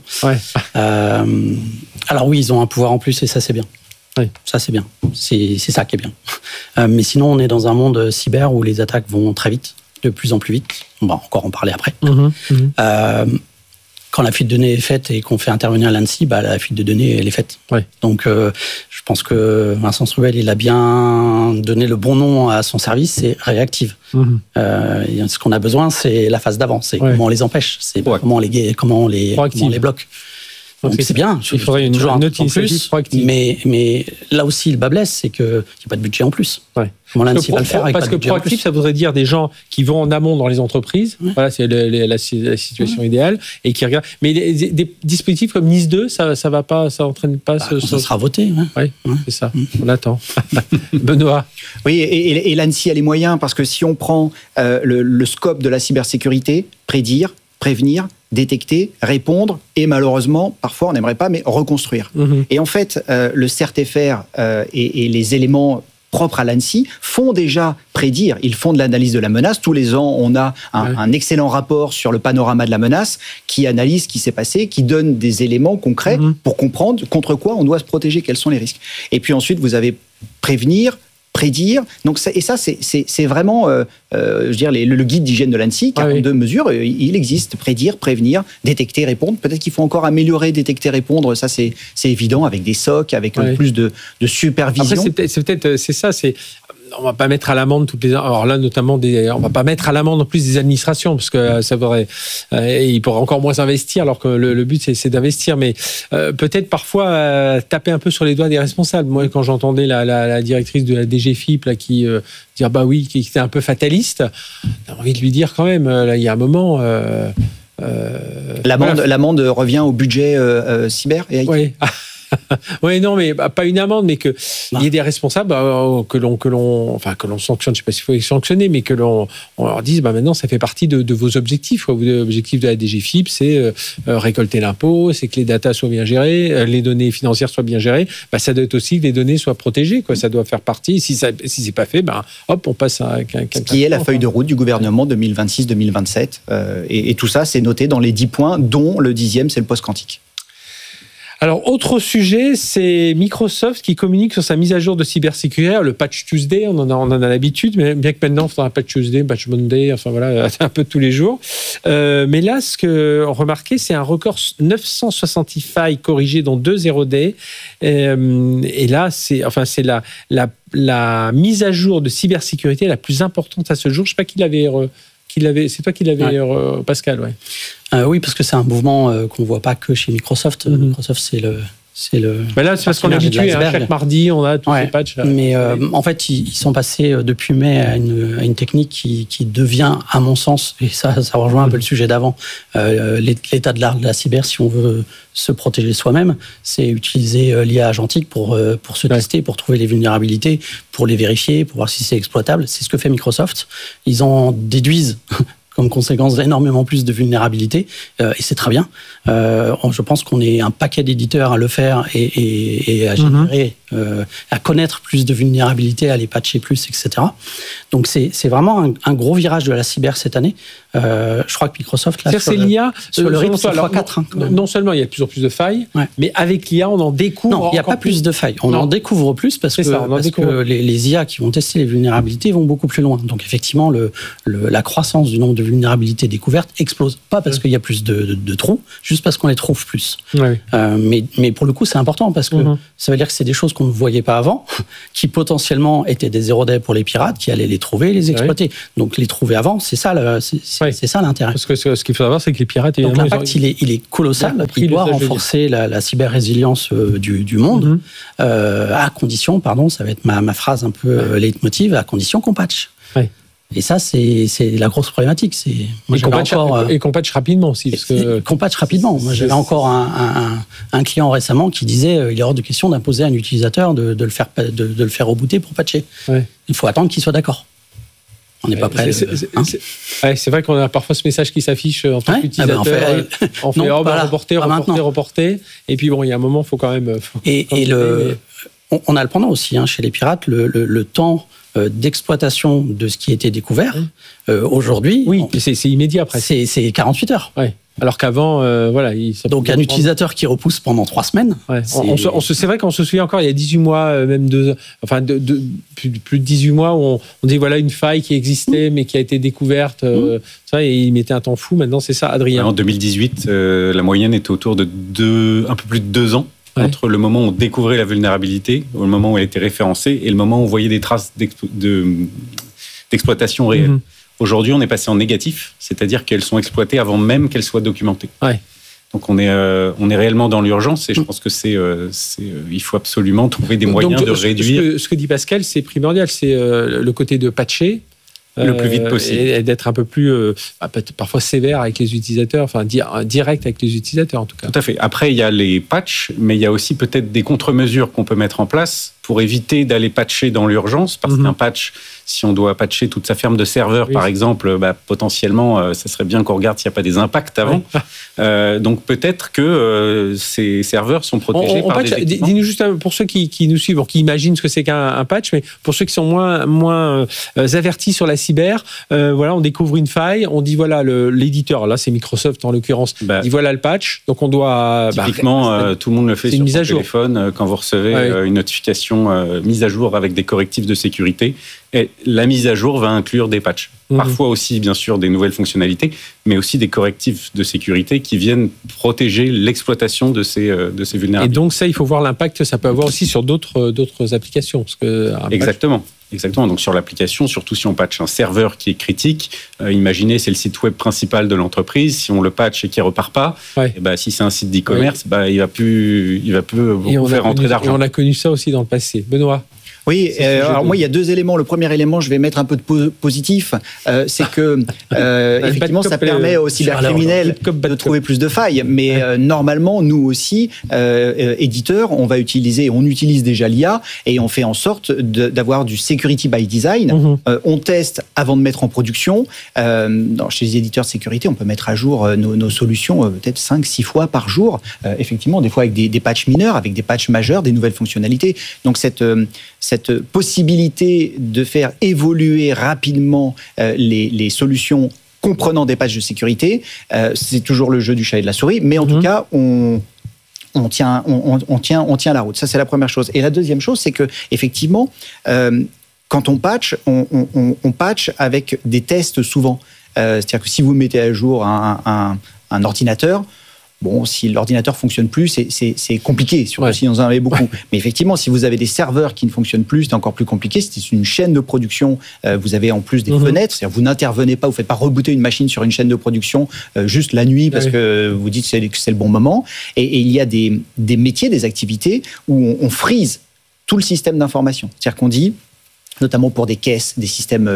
Alors oui, ils ont un pouvoir en plus et ça c'est bien. Ça c'est bien. C'est ça qui est bien. Mais sinon, on est dans un monde cyber où les attaques vont très vite, de plus en plus vite. On va encore en parler après. Quand la fuite de données est faite et qu'on fait intervenir l'ANSSI, la fuite de données, elle est faite. Donc, je pense que Vincent Strubel, il a bien donné le bon nom à son service, c'est réactive. Ce qu'on a besoin, c'est la phase d'avant, c'est comment on les empêche, c'est comment on les bloque. Donc c'est bien. Il faudrait une autre initiative proactive. Mais là aussi, le bas blesse, c'est qu'il n'y a pas de budget en plus. Comment l'ANSSI va le faire avec parce que proactif, ça voudrait dire des gens qui vont en amont dans les entreprises. Voilà, c'est la situation idéale et qui regardent. Mais des dispositifs comme NIS2, ça va pas, ça entraîne pas. Ça sera voté. C'est ça. On attend. Benoît. Oui, et l'ANSSI a les moyens parce que si on prend le scope de la cybersécurité, prédire, prévenir, détecter, répondre et malheureusement, parfois on n'aimerait pas, mais reconstruire. Et en fait, le CERT-FR et les éléments propres à l'ANSSI font déjà prédire. Ils font de l'analyse de la menace. Tous les ans, on a un excellent rapport sur le panorama de la menace qui analyse ce qui s'est passé, qui donne des éléments concrets pour comprendre contre quoi on doit se protéger, quels sont les risques. Et puis ensuite, vous avez prévenir, prédire. Donc c'est vraiment, je veux dire, le guide d'hygiène de l'ANSSI, 42 mesures, il existe. Prédire, prévenir, détecter, répondre. Peut-être qu'il faut encore améliorer, détecter, répondre. Ça, c'est évident, avec des SOC, avec plus de supervision. Après, c'est ça. On va pas mettre à l'amende toutes les. Alors là, notamment, on va pas mettre à l'amende en plus des administrations, parce que ça voudrait. Ils pourraient encore moins investir, alors que le but c'est d'investir. Mais peut-être parfois taper un peu sur les doigts des responsables. Moi, quand j'entendais la directrice de la DGFiP là, qui dire qui était un peu fataliste, j'ai envie de lui dire quand même. Là, il y a un moment. L'amende revient au budget cyber et IT. Oui. Oui, non, mais pas une amende, mais qu'il y ait des responsables que l'on sanctionne. Je ne sais pas s'il faut les sanctionner, mais que l'on leur dise, maintenant, ça fait partie de vos objectifs. L'objectif de la DGFiP, c'est récolter l'impôt, c'est que les datas soient bien gérées, les données financières soient bien gérées. Ça doit être aussi que les données soient protégées. Ça doit faire partie. Si c'est pas fait, on passe à ce qui est la feuille de route du gouvernement 2026-2027. Et tout ça, c'est noté dans les 10 points, dont le 10e, c'est le post-quantique. Alors, autre sujet, c'est Microsoft qui communique sur sa mise à jour de cybersécurité, le Patch Tuesday, on en a l'habitude, mais bien que maintenant, on fait un Patch Tuesday, Patch Monday, enfin voilà, c'est un peu tous les jours. Mais là, ce qu'on remarquait, c'est un record 960 failles corrigées dans 2 0 day. Et là, c'est la mise à jour de cybersécurité la plus importante à ce jour. Je ne sais pas qui l'avait... C'est toi qui l'avais, Pascal, oui, parce que c'est un mouvement qu'on ne voit pas que chez Microsoft. Microsoft, c'est Là, c'est parce qu'on est habitué. Chaque mardi, on a tous ces patchs. Mais en fait, ils sont passés depuis mai à une technique qui devient, à mon sens, et ça rejoint un peu le sujet d'avant, l'état de l'art de la cyber, si on veut se protéger soi-même, c'est utiliser l'IA agentique pour se tester, pour trouver les vulnérabilités, pour les vérifier, pour voir si c'est exploitable. C'est ce que fait Microsoft. Ils en déduisent comme conséquence énormément plus de vulnérabilités, et c'est très bien. Je pense qu'on est un paquet d'éditeurs à le faire et à générer, à connaître plus de vulnérabilités, à les patcher plus, etc. Donc c'est vraiment un gros virage de la cyber cette année. Je crois que Microsoft, là, c'est l'IA, sur le rythme, c'est 3-4. Non seulement il y a de plus en plus de failles, mais avec l'IA, on en découvre. Non, il n'y a pas plus de failles. On en découvre plus parce que les IA qui vont tester les vulnérabilités vont beaucoup plus loin. Donc effectivement, la croissance du nombre de vulnérabilités découvertes explose. Pas parce qu'il y a plus de trous, juste parce qu'on les trouve plus. Mais pour le coup, c'est important parce que ça veut dire que c'est des choses qu'on ne voyait pas avant, qui potentiellement étaient des zero day pour les pirates, qui allaient les trouver, les exploiter. Donc les trouver avant, c'est ça l'intérêt. Parce que ce qu'il faut savoir, c'est que les pirates, donc l'impact, il est colossal. Il doit renforcer la cyber-résilience du monde, à condition, ça va être ma phrase un peu leitmotiv, à condition qu'on patche. Et ça, c'est la grosse problématique. Et qu'on patche rapidement aussi. Qu'on patche rapidement. Moi, j'avais encore un client récemment qui disait il est hors de question d'imposer à un utilisateur de le faire rebooter pour patcher. Il faut attendre qu'il soit d'accord. On n'est pas prêt. C'est vrai qu'on a parfois ce message qui s'affiche en tant qu'utilisateur. On fait reporter. Et puis il y a un moment, il faut quand même... On a le pendant aussi, chez les pirates, le temps d'exploitation de ce qui a été découvert. Aujourd'hui... Oui, c'est immédiat presque. C'est 48 heures. Alors qu'avant, donc un utilisateur qui repousse pendant 3 semaines. C'est vrai qu'on se souvient encore, il y a 18 mois, même plus de 18 mois, où on dit une faille qui existait, mais qui a été découverte. Et il mettait un temps fou. Maintenant, c'est ça, Adrien. En 2018, la moyenne était autour de un peu plus de 2 ans. Entre le moment où on découvrait la vulnérabilité, le moment où elle était référencée, et le moment où on voyait des traces d'exploitation réelle. Aujourd'hui, on est passé en négatif, c'est-à-dire qu'elles sont exploitées avant même qu'elles soient documentées. Donc on est réellement dans l'urgence, et je pense que il faut absolument trouver des moyens de réduire. Ce que dit Pascal, c'est primordial, c'est le côté de patcher. Le plus vite possible. Et d'être un peu plus, parfois sévère avec les utilisateurs, direct avec les utilisateurs en tout cas. Tout à fait. Après, il y a les patchs, mais il y a aussi peut-être des contre-mesures qu'on peut mettre en place pour éviter d'aller patcher dans l'urgence, parce qu'un patch, si on doit patcher toute sa ferme de serveurs, par exemple, potentiellement, ça serait bien qu'on regarde s'il n'y a pas des impacts avant. Donc peut-être que ces serveurs sont protégés par des équipements. Dis-nous juste, pour ceux qui nous suivent, qui imaginent ce que c'est qu'un patch, mais pour ceux qui sont moins avertis sur la cyber, on découvre une faille, on dit l'éditeur, là c'est Microsoft en l'occurrence, dit voilà le patch, donc on doit... Typiquement, tout le monde le fait sur son téléphone, quand vous recevez une notification mise à jour avec des correctifs de sécurité. Et la mise à jour va inclure des patchs. Parfois aussi, bien sûr, des nouvelles fonctionnalités, mais aussi des correctifs de sécurité qui viennent protéger l'exploitation de ces vulnérabilités. Et donc ça, il faut voir l'impact que ça peut avoir aussi sur d'autres applications. Parce que Exactement. Donc sur l'application, surtout si on patche un serveur qui est critique, imaginez c'est le site web principal de l'entreprise, si on le patche et qu'il ne repart pas, si c'est un site d'e-commerce, il va plus beaucoup faire rentrer d'argent. Et on a connu ça aussi dans le passé. Benoît? Oui, alors moi il y a 2 éléments. Le premier élément, je vais mettre un peu de positif, c'est que effectivement ça permet aux cybercriminels de trouver plus de failles. Mais normalement, nous aussi, éditeurs, on utilise déjà l'IA et on fait en sorte d'avoir du security by design. On teste avant de mettre en production. Chez les éditeurs de sécurité, on peut mettre à jour nos solutions peut-être 5-6 fois par jour. Effectivement, des fois avec des patchs mineurs, avec des patchs majeurs, des nouvelles fonctionnalités. Donc cette possibilité de faire évoluer rapidement les solutions comprenant des patchs de sécurité, c'est toujours le jeu du chat et de la souris, mais en tout cas, on tient la route. Ça, c'est la première chose. Et la deuxième chose, c'est que effectivement, quand on patch, on patch avec des tests souvent. C'est-à-dire que si vous mettez à jour un ordinateur, Bon, si l'ordinateur fonctionne plus, c'est compliqué, surtout si vous en avez beaucoup. Mais effectivement, si vous avez des serveurs qui ne fonctionnent plus, c'est encore plus compliqué. C'est une chaîne de production. Vous avez en plus des fenêtres. C'est-à-dire, vous n'intervenez pas, vous ne faites pas rebooter une machine sur une chaîne de production juste la nuit parce que vous dites que c'est le bon moment. Et il y a des métiers, des activités où on freeze tout le système d'information. C'est-à-dire qu'on dit, notamment pour des caisses, des systèmes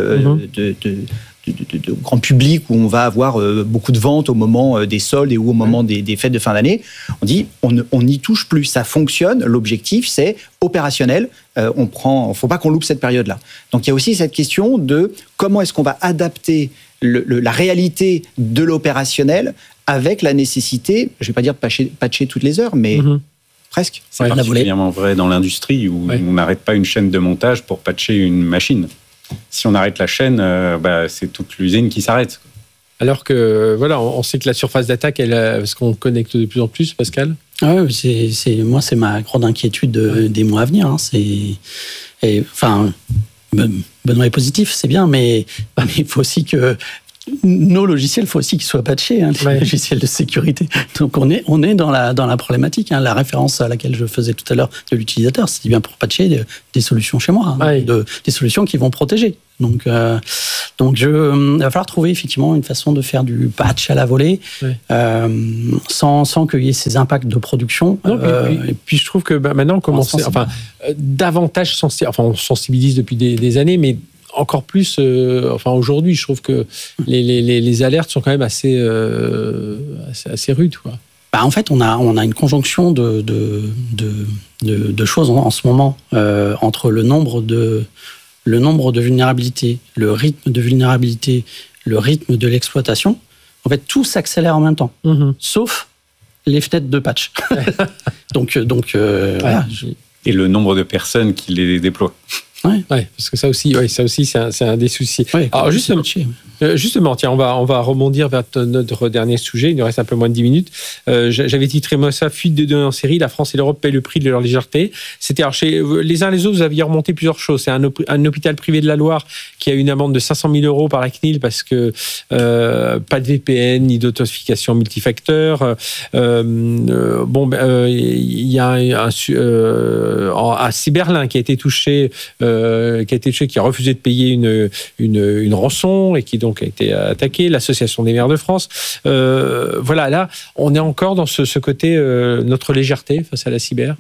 de grand public où on va avoir beaucoup de ventes au moment des soldes et ou au moment des fêtes de fin d'année, on dit on n'y touche plus, ça fonctionne, l'objectif c'est opérationnel, faut pas qu'on loupe cette période-là. Donc il y a aussi cette question de comment est-ce qu'on va adapter la réalité de l'opérationnel avec la nécessité, je vais pas dire de patcher toutes les heures, mais presque. C'est particulièrement vrai dans l'industrie où on n'arrête pas une chaîne de montage pour patcher une machine. Si on arrête la chaîne, c'est toute l'usine qui s'arrête. Alors que, voilà, on sait que la surface d'attaque, parce qu'on connecte de plus en plus, Pascal. Moi, c'est ma grande inquiétude des mois à venir. Hein. Benoît est positif, c'est bien, mais il faut aussi que nos logiciels, il faut aussi qu'ils soient patchés, les logiciels de sécurité. Donc on est dans la problématique. La référence à laquelle je faisais tout à l'heure de l'utilisateur, c'était bien pour patcher des solutions chez moi, des solutions qui vont protéger. Donc il va falloir trouver effectivement une façon de faire du patch à la volée, sans qu'il y ait ces impacts de production. Et puis je trouve que maintenant on commence, davantage on sensibilise depuis des années, mais encore plus, aujourd'hui, je trouve que les alertes sont quand même assez rudes, quoi. En fait, on a une conjonction de choses en ce moment entre le nombre de vulnérabilités, le rythme de vulnérabilité, le rythme de l'exploitation. En fait, tout s'accélère en même temps, sauf les fenêtres de patch. Et le nombre de personnes qui les déploient. Parce que ça aussi, c'est un des soucis. Alors justement, tiens, on va rebondir vers notre dernier sujet. Il nous reste un peu moins de 10 minutes. J'avais titré moi ça, fuite de données en série. La France et l'Europe paient le prix de leur légèreté. C'était chez les uns les autres, vous aviez remonté plusieurs choses. C'est un hôpital privé de la Loire qui a eu une amende de 500 000 € par la CNIL parce que pas de VPN ni d'authentification multifacteur. Il y a c'est Berlin qui a été touché. Qui a refusé de payer une rançon et qui donc a été attaqué, l'Association des maires de France. Là, on est encore dans ce côté, notre légèreté face à la cyber.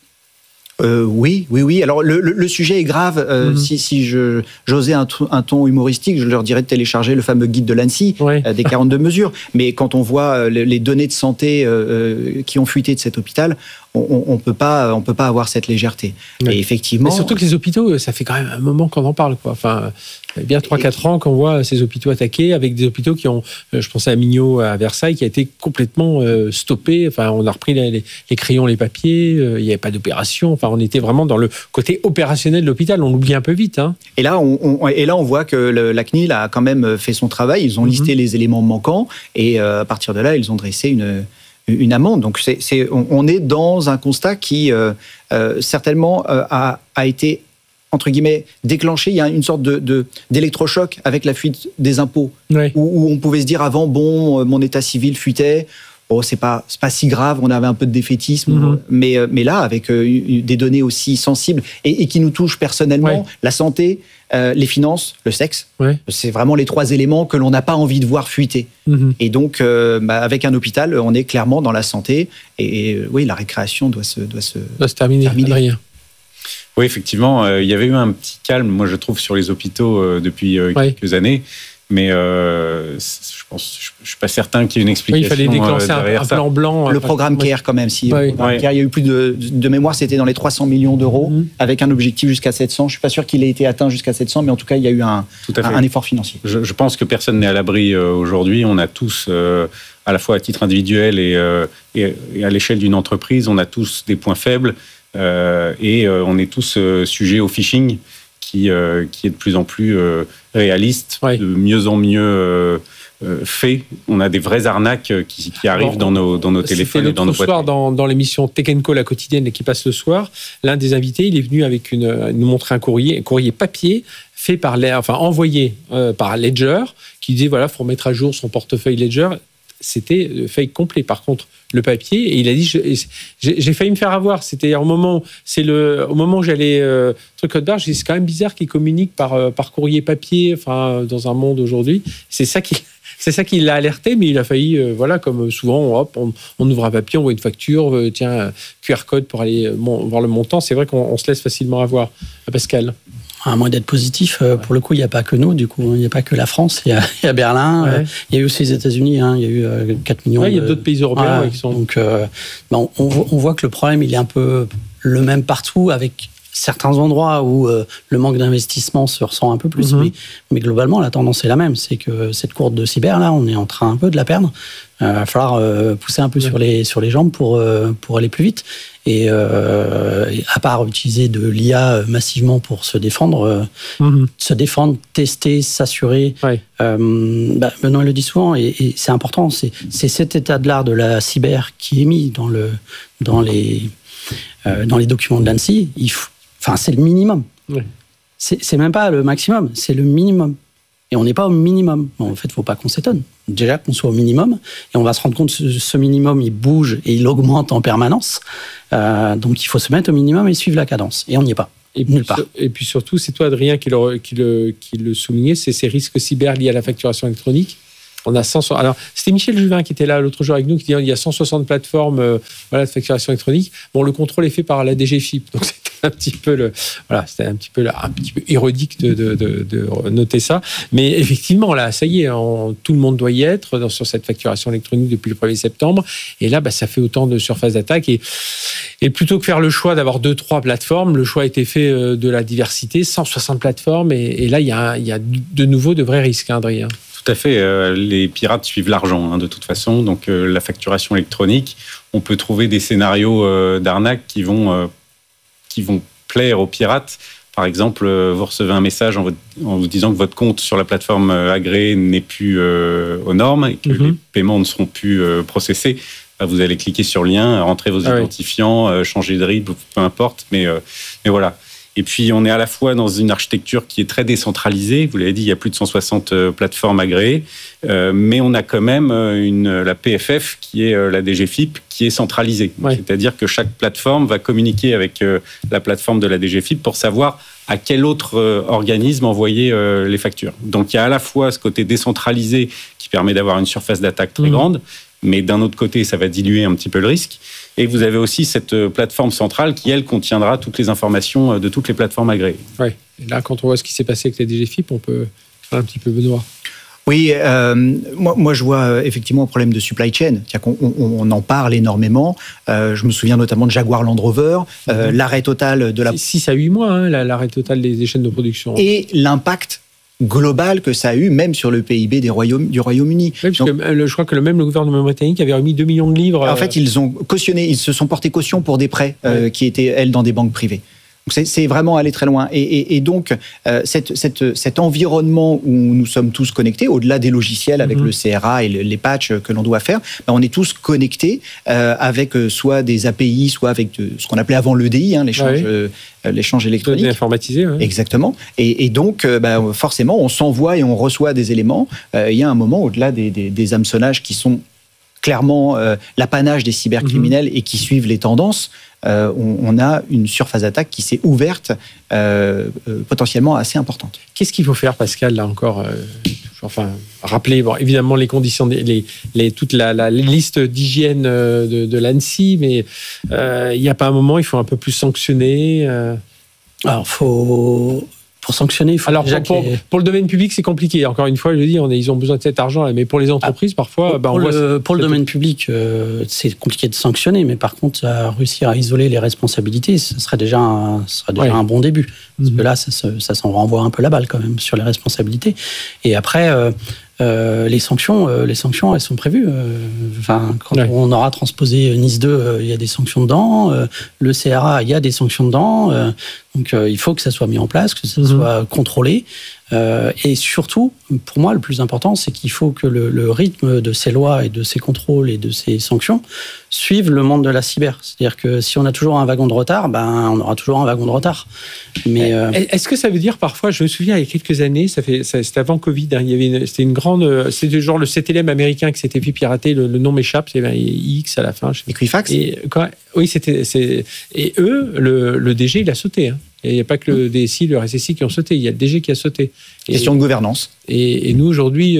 Oui. Alors le sujet est grave. Si j'osais un ton humoristique, je leur dirais de télécharger le fameux guide de l'ANSSI des 42 mesures. Mais quand on voit les données de santé qui ont fuité de cet hôpital, on peut pas avoir cette légèreté. Et effectivement, mais surtout que les hôpitaux, ça fait quand même un moment qu'on en parle, quoi. Enfin, il y a bien 3-4 ans qu'on voit ces hôpitaux attaqués, avec des hôpitaux qui ont, je pensais à Mignot à Versailles, qui a été complètement stoppé. Enfin, on a repris les crayons, les papiers. Il n'y avait pas d'opération. Enfin, on était vraiment dans le côté opérationnel de l'hôpital. On l'oublie un peu vite. Et là, on voit que la CNIL a quand même fait son travail. Ils ont listé les éléments manquants et à partir de là, ils ont dressé une amende. Donc, on est dans un constat qui certainement a été, entre guillemets, déclenché. Il y a une sorte d'électrochoc avec la fuite des impôts, où on pouvait se dire avant, mon état civil fuitait. C'est pas si grave, on avait un peu de défaitisme, mais là, avec des données aussi sensibles et qui nous touchent personnellement, la santé, les finances, le sexe, c'est vraiment les 3 éléments que l'on n'a pas envie de voir fuiter. Et donc, avec un hôpital, on est clairement dans la santé, et la récréation doit se terminer. Oui, effectivement, il y avait eu un petit calme, moi je trouve, sur les hôpitaux depuis quelques années. Mais je suis pas certain qu'il y ait une explication. Il fallait déclencher un plan blanc. Le programme CARE, quand même. Il y a eu plus de mémoire, c'était dans les 300 millions d'euros, avec un objectif jusqu'à 700. Je suis pas sûr qu'il ait été atteint jusqu'à 700, mais en tout cas, il y a eu un effort financier. Je pense que personne n'est à l'abri aujourd'hui. On a tous, à la fois à titre individuel et à l'échelle d'une entreprise, on a tous des points faibles et on est tous sujets au phishing qui est de plus en plus réaliste, de mieux en mieux fait. On a des vraies arnaques qui arrivent dans nos téléphones et dans nos boîtes. Soir, dans l'émission Tech & Co, la quotidienne, qui passe le soir, l'un des invités, il est venu avec nous montrer un courrier papier fait envoyé par Ledger, qui disait faut remettre à jour son portefeuille Ledger. C'était fake complet. Par contre, le papier. Et il a dit, j'ai failli me faire avoir. C'était au moment où j'allais truc Côte d'Arche, c'est quand même bizarre qu'ils communiquent par courrier papier, enfin dans un monde aujourd'hui. C'est ça qui l'a alerté, mais il a failli, comme souvent, hop, on ouvre un papier, on voit une facture, tiens, QR code pour aller voir le montant. C'est vrai qu'on se laisse facilement avoir. Pascal. À moins d'être positif, pour le coup, il n'y a pas que nous, du coup, il n'y a pas que la France, il y a Berlin, il y a eu aussi les États-Unis, il y a eu 4 millions. Il y a d'autres pays européens qui sont. Donc, on voit que le problème, il est un peu le même partout, avec certains endroits où le manque d'investissement se ressent un peu plus, mais globalement, la tendance est la même. C'est que cette courbe de cyber, là, on est en train un peu de la perdre. Il va falloir pousser un peu sur les jambes pour aller plus vite. Et à part utiliser de l'IA massivement pour se défendre, tester, s'assurer. Benoît le dit souvent, et c'est important, c'est cet état de l'art de la cyber qui est mis dans les documents de l'ANSSI. C'est le minimum. C'est même pas le maximum, c'est le minimum. Et on n'est pas au minimum. En fait, il ne faut pas qu'on s'étonne. Déjà qu'on soit au minimum, et on va se rendre compte que ce minimum, il bouge et il augmente en permanence. Donc, il faut se mettre au minimum et suivre la cadence. Et on n'y est pas. Nulle part. Et puis surtout, c'est toi, Adrien, qui le soulignait, c'est ces risques cyber liés à la facturation électronique. On a 100. Alors, c'était Michel Juvin qui était là l'autre jour avec nous, qui dit qu'il y a 160 plateformes de facturation électronique. Bon, le contrôle est fait par la DGFiP. Donc, c'était un petit peu un petit peu ironique de noter ça. Mais effectivement, là, ça y est, tout le monde doit y être sur cette facturation électronique depuis le 1er septembre. Et là, ça fait autant de surfaces d'attaque. Et plutôt que faire le choix d'avoir 2-3 plateformes, le choix a été fait de la diversité, 160 plateformes. Et là, il y a de nouveau de vrais risques, Adrien. Tout à fait. Les pirates suivent l'argent, de toute façon. Donc, la facturation électronique, on peut trouver des scénarios d'arnaque qui vont plaire aux pirates. Par exemple, vous recevez un message en vous disant que votre compte sur la plateforme agréée n'est plus aux normes et que les paiements ne seront plus processés. Vous allez cliquer sur le lien, rentrer vos identifiants, changer de RIB, peu importe. Mais voilà. Et puis, on est à la fois dans une architecture qui est très décentralisée. Vous l'avez dit, il y a plus de 160 plateformes agréées. Mais on a quand même la PFF, qui est la DGFiP, qui est centralisée. C'est-à-dire que chaque plateforme va communiquer avec la plateforme de la DGFiP pour savoir à quel autre organisme envoyer les factures. Donc, il y a à la fois ce côté décentralisé qui permet d'avoir une surface d'attaque très grande, mais d'un autre côté, ça va diluer un petit peu le risque. Et vous avez aussi cette plateforme centrale qui, elle, contiendra toutes les informations de toutes les plateformes agréées. Oui. Et là, quand on voit ce qui s'est passé avec la DGFiP, on peut faire un petit peu Benoît. Oui, moi je vois effectivement un problème de supply chain. On en parle énormément. Je me souviens notamment de Jaguar Land Rover, l'arrêt total de la... 6 à 8 mois, l'arrêt total des chaînes de production. Et l'impact global que ça a eu, même sur le PIB du Royaume-Uni. Oui, parce que je crois que le gouvernement britannique avait remis 2 millions de livres. En fait, ils ont cautionné, ils se sont portés caution pour des prêts qui étaient, elles, dans des banques privées. Donc c'est vraiment aller très loin. Et donc, cet environnement où nous sommes tous connectés, au-delà des logiciels avec le CRA et les patchs que l'on doit faire, on est tous connectés avec soit des API, soit avec ce qu'on appelait avant l'EDI, l'échange électronique. Informatisé. Exactement. Et donc, forcément, on s'envoie et on reçoit des éléments. Il y a un moment, au-delà des hameçonnages qui sont clairement l'apanage des cybercriminels et qui suivent les tendances, on a une surface d'attaque qui s'est ouverte potentiellement assez importante. Qu'est-ce qu'il faut faire, Pascal, là encore rappeler, évidemment, les conditions, toute la liste d'hygiène de l'ANSSI, mais il n'y a pas un moment, il faut un peu plus sanctionner. Alors, pour sanctionner, il faut pour le domaine public, c'est compliqué. Encore une fois, je dis, ils ont besoin de cet argent, mais pour les entreprises, parfois... Pour le domaine public, c'est compliqué de sanctionner, mais par contre, réussir à isoler les responsabilités, ce serait déjà un bon début. Parce que là, ça s'en renvoie un peu la balle quand même sur les responsabilités. Et après... les sanctions, elles sont prévues. Quand on aura transposé Nice 2, il y a des sanctions dedans. Le CRA, il y a des sanctions dedans. Donc il faut que ça soit mis en place, que ça soit contrôlé. Et surtout, pour moi, le plus important, c'est qu'il faut que le rythme de ces lois et de ces contrôles et de ces sanctions suive le monde de la cyber. C'est-à-dire que si on a toujours un wagon de retard, on aura toujours un wagon de retard. Mais est-ce que ça veut dire parfois, je me souviens il y a quelques années, c'était avant Covid, hein, c'était une grande, c'était genre le 7LM américain qui s'était fait pirater, le nom m'échappe, c'est X à la fin. Equifax. Oui, et eux, le DG, il a sauté. Hein. Et il n'y a pas que le DSI, le RSSI qui ont sauté, il y a le DG qui a sauté. Question de gouvernance. Et nous, aujourd'hui,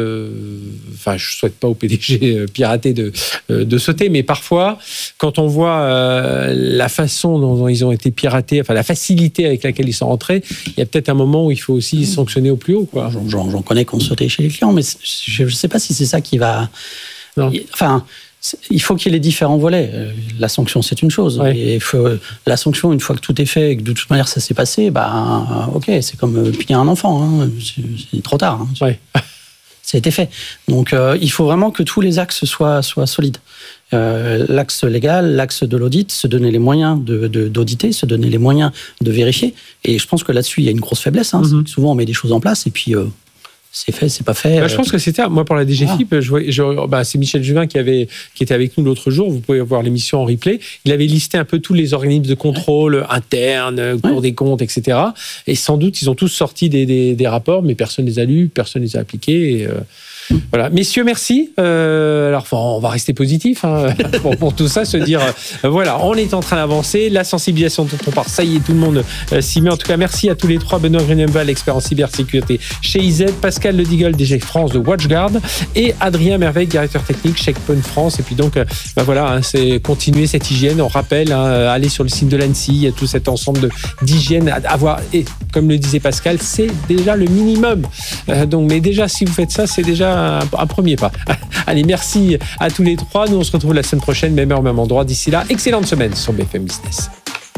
je ne souhaite pas au PDG pirater de sauter, mais parfois, quand on voit la façon dont ils ont été piratés, enfin la facilité avec laquelle ils sont rentrés, il y a peut-être un moment où il faut aussi sanctionner au plus haut. J'en connais qu'on sautait chez les clients, mais je ne sais pas si c'est ça qui va... Non. Enfin... Il faut qu'il y ait les différents volets. La sanction, c'est une chose. Ouais. Et la sanction, une fois que tout est fait et que de toute manière ça s'est passé, ok, c'est comme piller un enfant. Hein. C'est trop tard. Hein. Ouais. Ça a été fait. Donc, il faut vraiment que tous les axes soient solides. L'axe légal, l'axe de l'audit, se donner les moyens d'auditer, se donner les moyens de vérifier. Et je pense que là-dessus, il y a une grosse faiblesse. Hein. C'est que souvent, on met des choses en place et puis... c'est fait, c'est pas fait. Je pense que c'était, moi pour la DGFIP, c'est Michel Juvin qui était avec nous l'autre jour, vous pouvez voir l'émission en replay, il avait listé un peu tous les organismes de contrôle internes, Cour des comptes, etc. Et sans doute, ils ont tous sorti des rapports, mais personne ne les a lus, personne ne les a appliqués. Et, voilà. Messieurs, merci. Alors, on va rester positif pour tout ça, se dire, voilà, on est en train d'avancer, la sensibilisation dont on part, ça y est, tout le monde s'y met. En tout cas, merci à tous les trois. Benoît Gruneval, expert en cybersécurité chez IZ, Pascal Ledigold, DG France de WatchGuard, et Adrien Merveille, directeur technique Checkpoint France. Et puis donc, c'est continuer cette hygiène. On rappelle, aller sur le site de l'ANSSI, il y a tout cet ensemble d'hygiène à avoir. Et comme le disait Pascal, c'est déjà le minimum. Mais déjà, si vous faites ça, c'est déjà un premier pas. Allez, merci à tous les trois. Nous, on se retrouve la semaine prochaine, même heure, même endroit. D'ici là, excellente semaine sur BFM Business.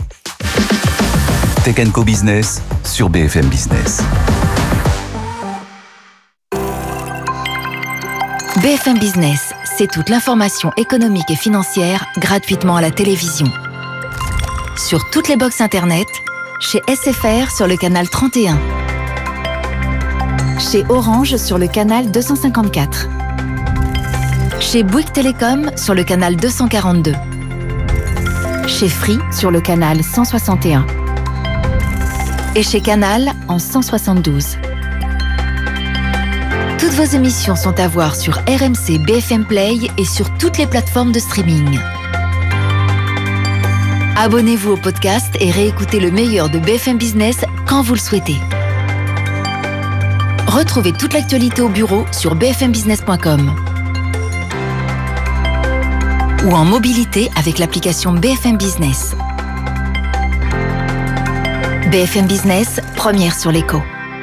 Tech & Co Business sur BFM Business. BFM Business, c'est toute l'information économique et financière gratuitement à la télévision. Sur toutes les box Internet, chez SFR sur le canal 31. Chez Orange sur le canal 254. Chez Bouygues Télécom sur le canal 242. Chez Free sur le canal 161. Et chez Canal en 172. Toutes vos émissions sont à voir sur RMC BFM Play et sur toutes les plateformes de streaming. Abonnez-vous au podcast et réécoutez le meilleur de BFM Business quand vous le souhaitez. Retrouvez toute l'actualité au bureau sur bfmbusiness.com ou en mobilité avec l'application BFM Business. BFM Business, première sur l'écho.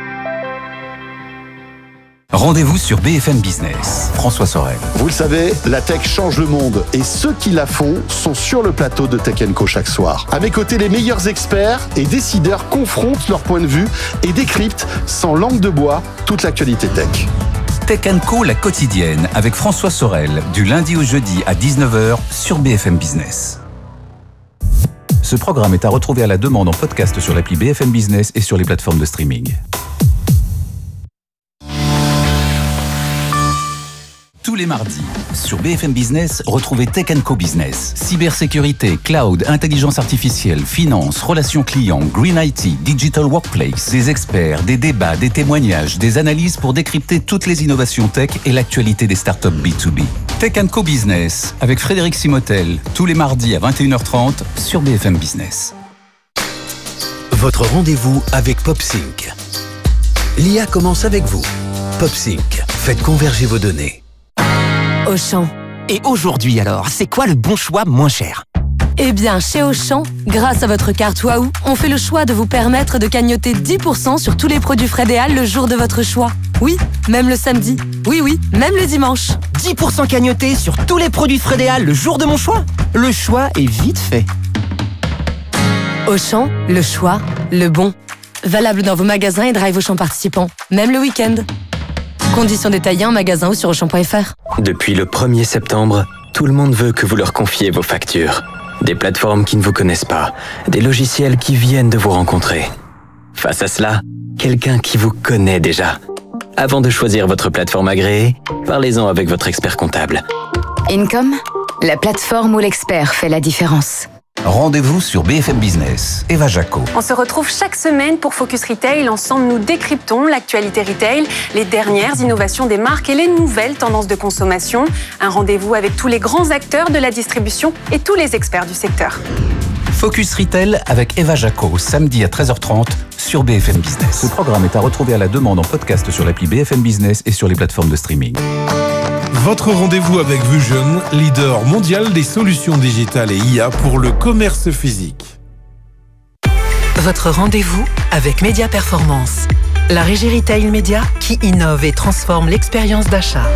Rendez-vous sur BFM Business. François Sorel. Vous le savez, la tech change le monde et ceux qui la font sont sur le plateau de Tech & Co chaque soir. À mes côtés, les meilleurs experts et décideurs confrontent leur point de vue et décryptent sans langue de bois toute l'actualité tech. Tech & Co, la quotidienne, avec François Sorel, du lundi au jeudi à 19h sur BFM Business. Ce programme est à retrouver à la demande en podcast sur l'appli BFM Business et sur les plateformes de streaming. Tous les mardis, sur BFM Business, retrouvez Tech & Co Business. Cybersécurité, cloud, intelligence artificielle, finance, relations clients, green IT, digital workplace, des experts, des débats, des témoignages, des analyses pour décrypter toutes les innovations tech et l'actualité des startups B2B. Tech & Co Business, avec Frédéric Simotel, tous les mardis à 21h30 sur BFM Business. Votre rendez-vous avec PopSync. L'IA commence avec vous. PopSync, faites converger vos données. Auchan. Et aujourd'hui alors, c'est quoi le bon choix moins cher ? Eh bien, chez Auchan, grâce à votre carte Waouh, on fait le choix de vous permettre de cagnoter 10% sur tous les produits Frédéal le jour de votre choix. Oui, même le samedi. Oui, même le dimanche. 10% cagnoté sur tous les produits Frédéal le jour de mon choix ? Le choix est vite fait. Auchan, le choix, le bon. Valable dans vos magasins et drive Auchan participants, même le week-end. Conditions détaillées en magasin ou sur Auchan.fr. Depuis le 1er septembre, tout le monde veut que vous leur confiez vos factures. des plateformes qui ne vous connaissent pas, des logiciels qui viennent de vous rencontrer. Face à cela, quelqu'un qui vous connaît déjà. Avant de choisir votre plateforme agréée, parlez-en avec votre expert comptable. Income, la plateforme où l'expert fait la différence. Rendez-vous sur BFM Business. Eva Jaco. On se retrouve chaque semaine pour Focus Retail. Ensemble, nous décryptons l'actualité retail, les dernières innovations des marques et les nouvelles tendances de consommation. Un rendez-vous avec tous les grands acteurs de la distribution et tous les experts du secteur. Focus Retail avec Eva Jaco, samedi à 13h30 sur BFM Business. Ce programme est à retrouver à la demande en podcast sur l'appli BFM Business et sur les plateformes de streaming. Votre rendez-vous avec Vusion, leader mondial des solutions digitales et IA pour le commerce physique. Votre rendez-vous avec Média Performance, la régie retail média qui innove et transforme l'expérience d'achat.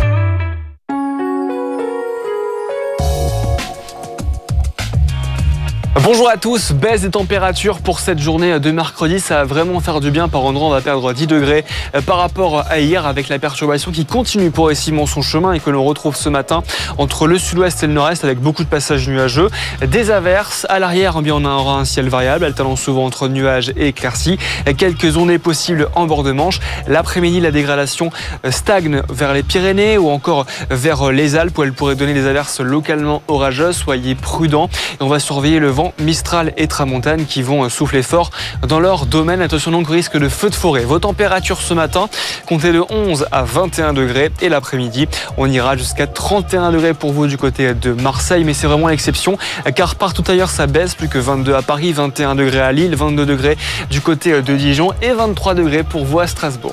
Bonjour à tous, baisse des températures pour cette journée de mercredi, ça va vraiment faire du bien. Par endroit, on va perdre 10 degrés par rapport à hier avec la perturbation qui continue progressivement son chemin et que l'on retrouve ce matin entre le sud-ouest et le nord-est avec beaucoup de passages nuageux. Des averses à l'arrière, on aura un ciel variable, alternant souvent entre nuages et éclaircies. Quelques ondées possibles en bord de Manche. L'après-midi, la dégradation stagne vers les Pyrénées ou encore vers les Alpes où elle pourrait donner des averses localement orageuses. Soyez prudents et on va surveiller le vent Mistral et Tramontane qui vont souffler fort dans leur domaine. Attention donc au risque de feux de forêt. Vos températures ce matin, comptez de 11 à 21 degrés et l'après-midi, on ira jusqu'à 31 degrés pour vous du côté de Marseille, mais c'est vraiment l'exception car partout ailleurs ça baisse, plus que 22 à Paris, 21 degrés à Lille, 22 degrés du côté de Dijon et 23 degrés pour vous à Strasbourg.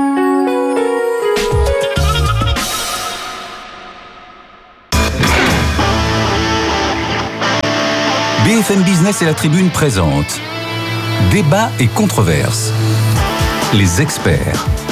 BFM Business et la Tribune présentent Débat et controverse. Les experts.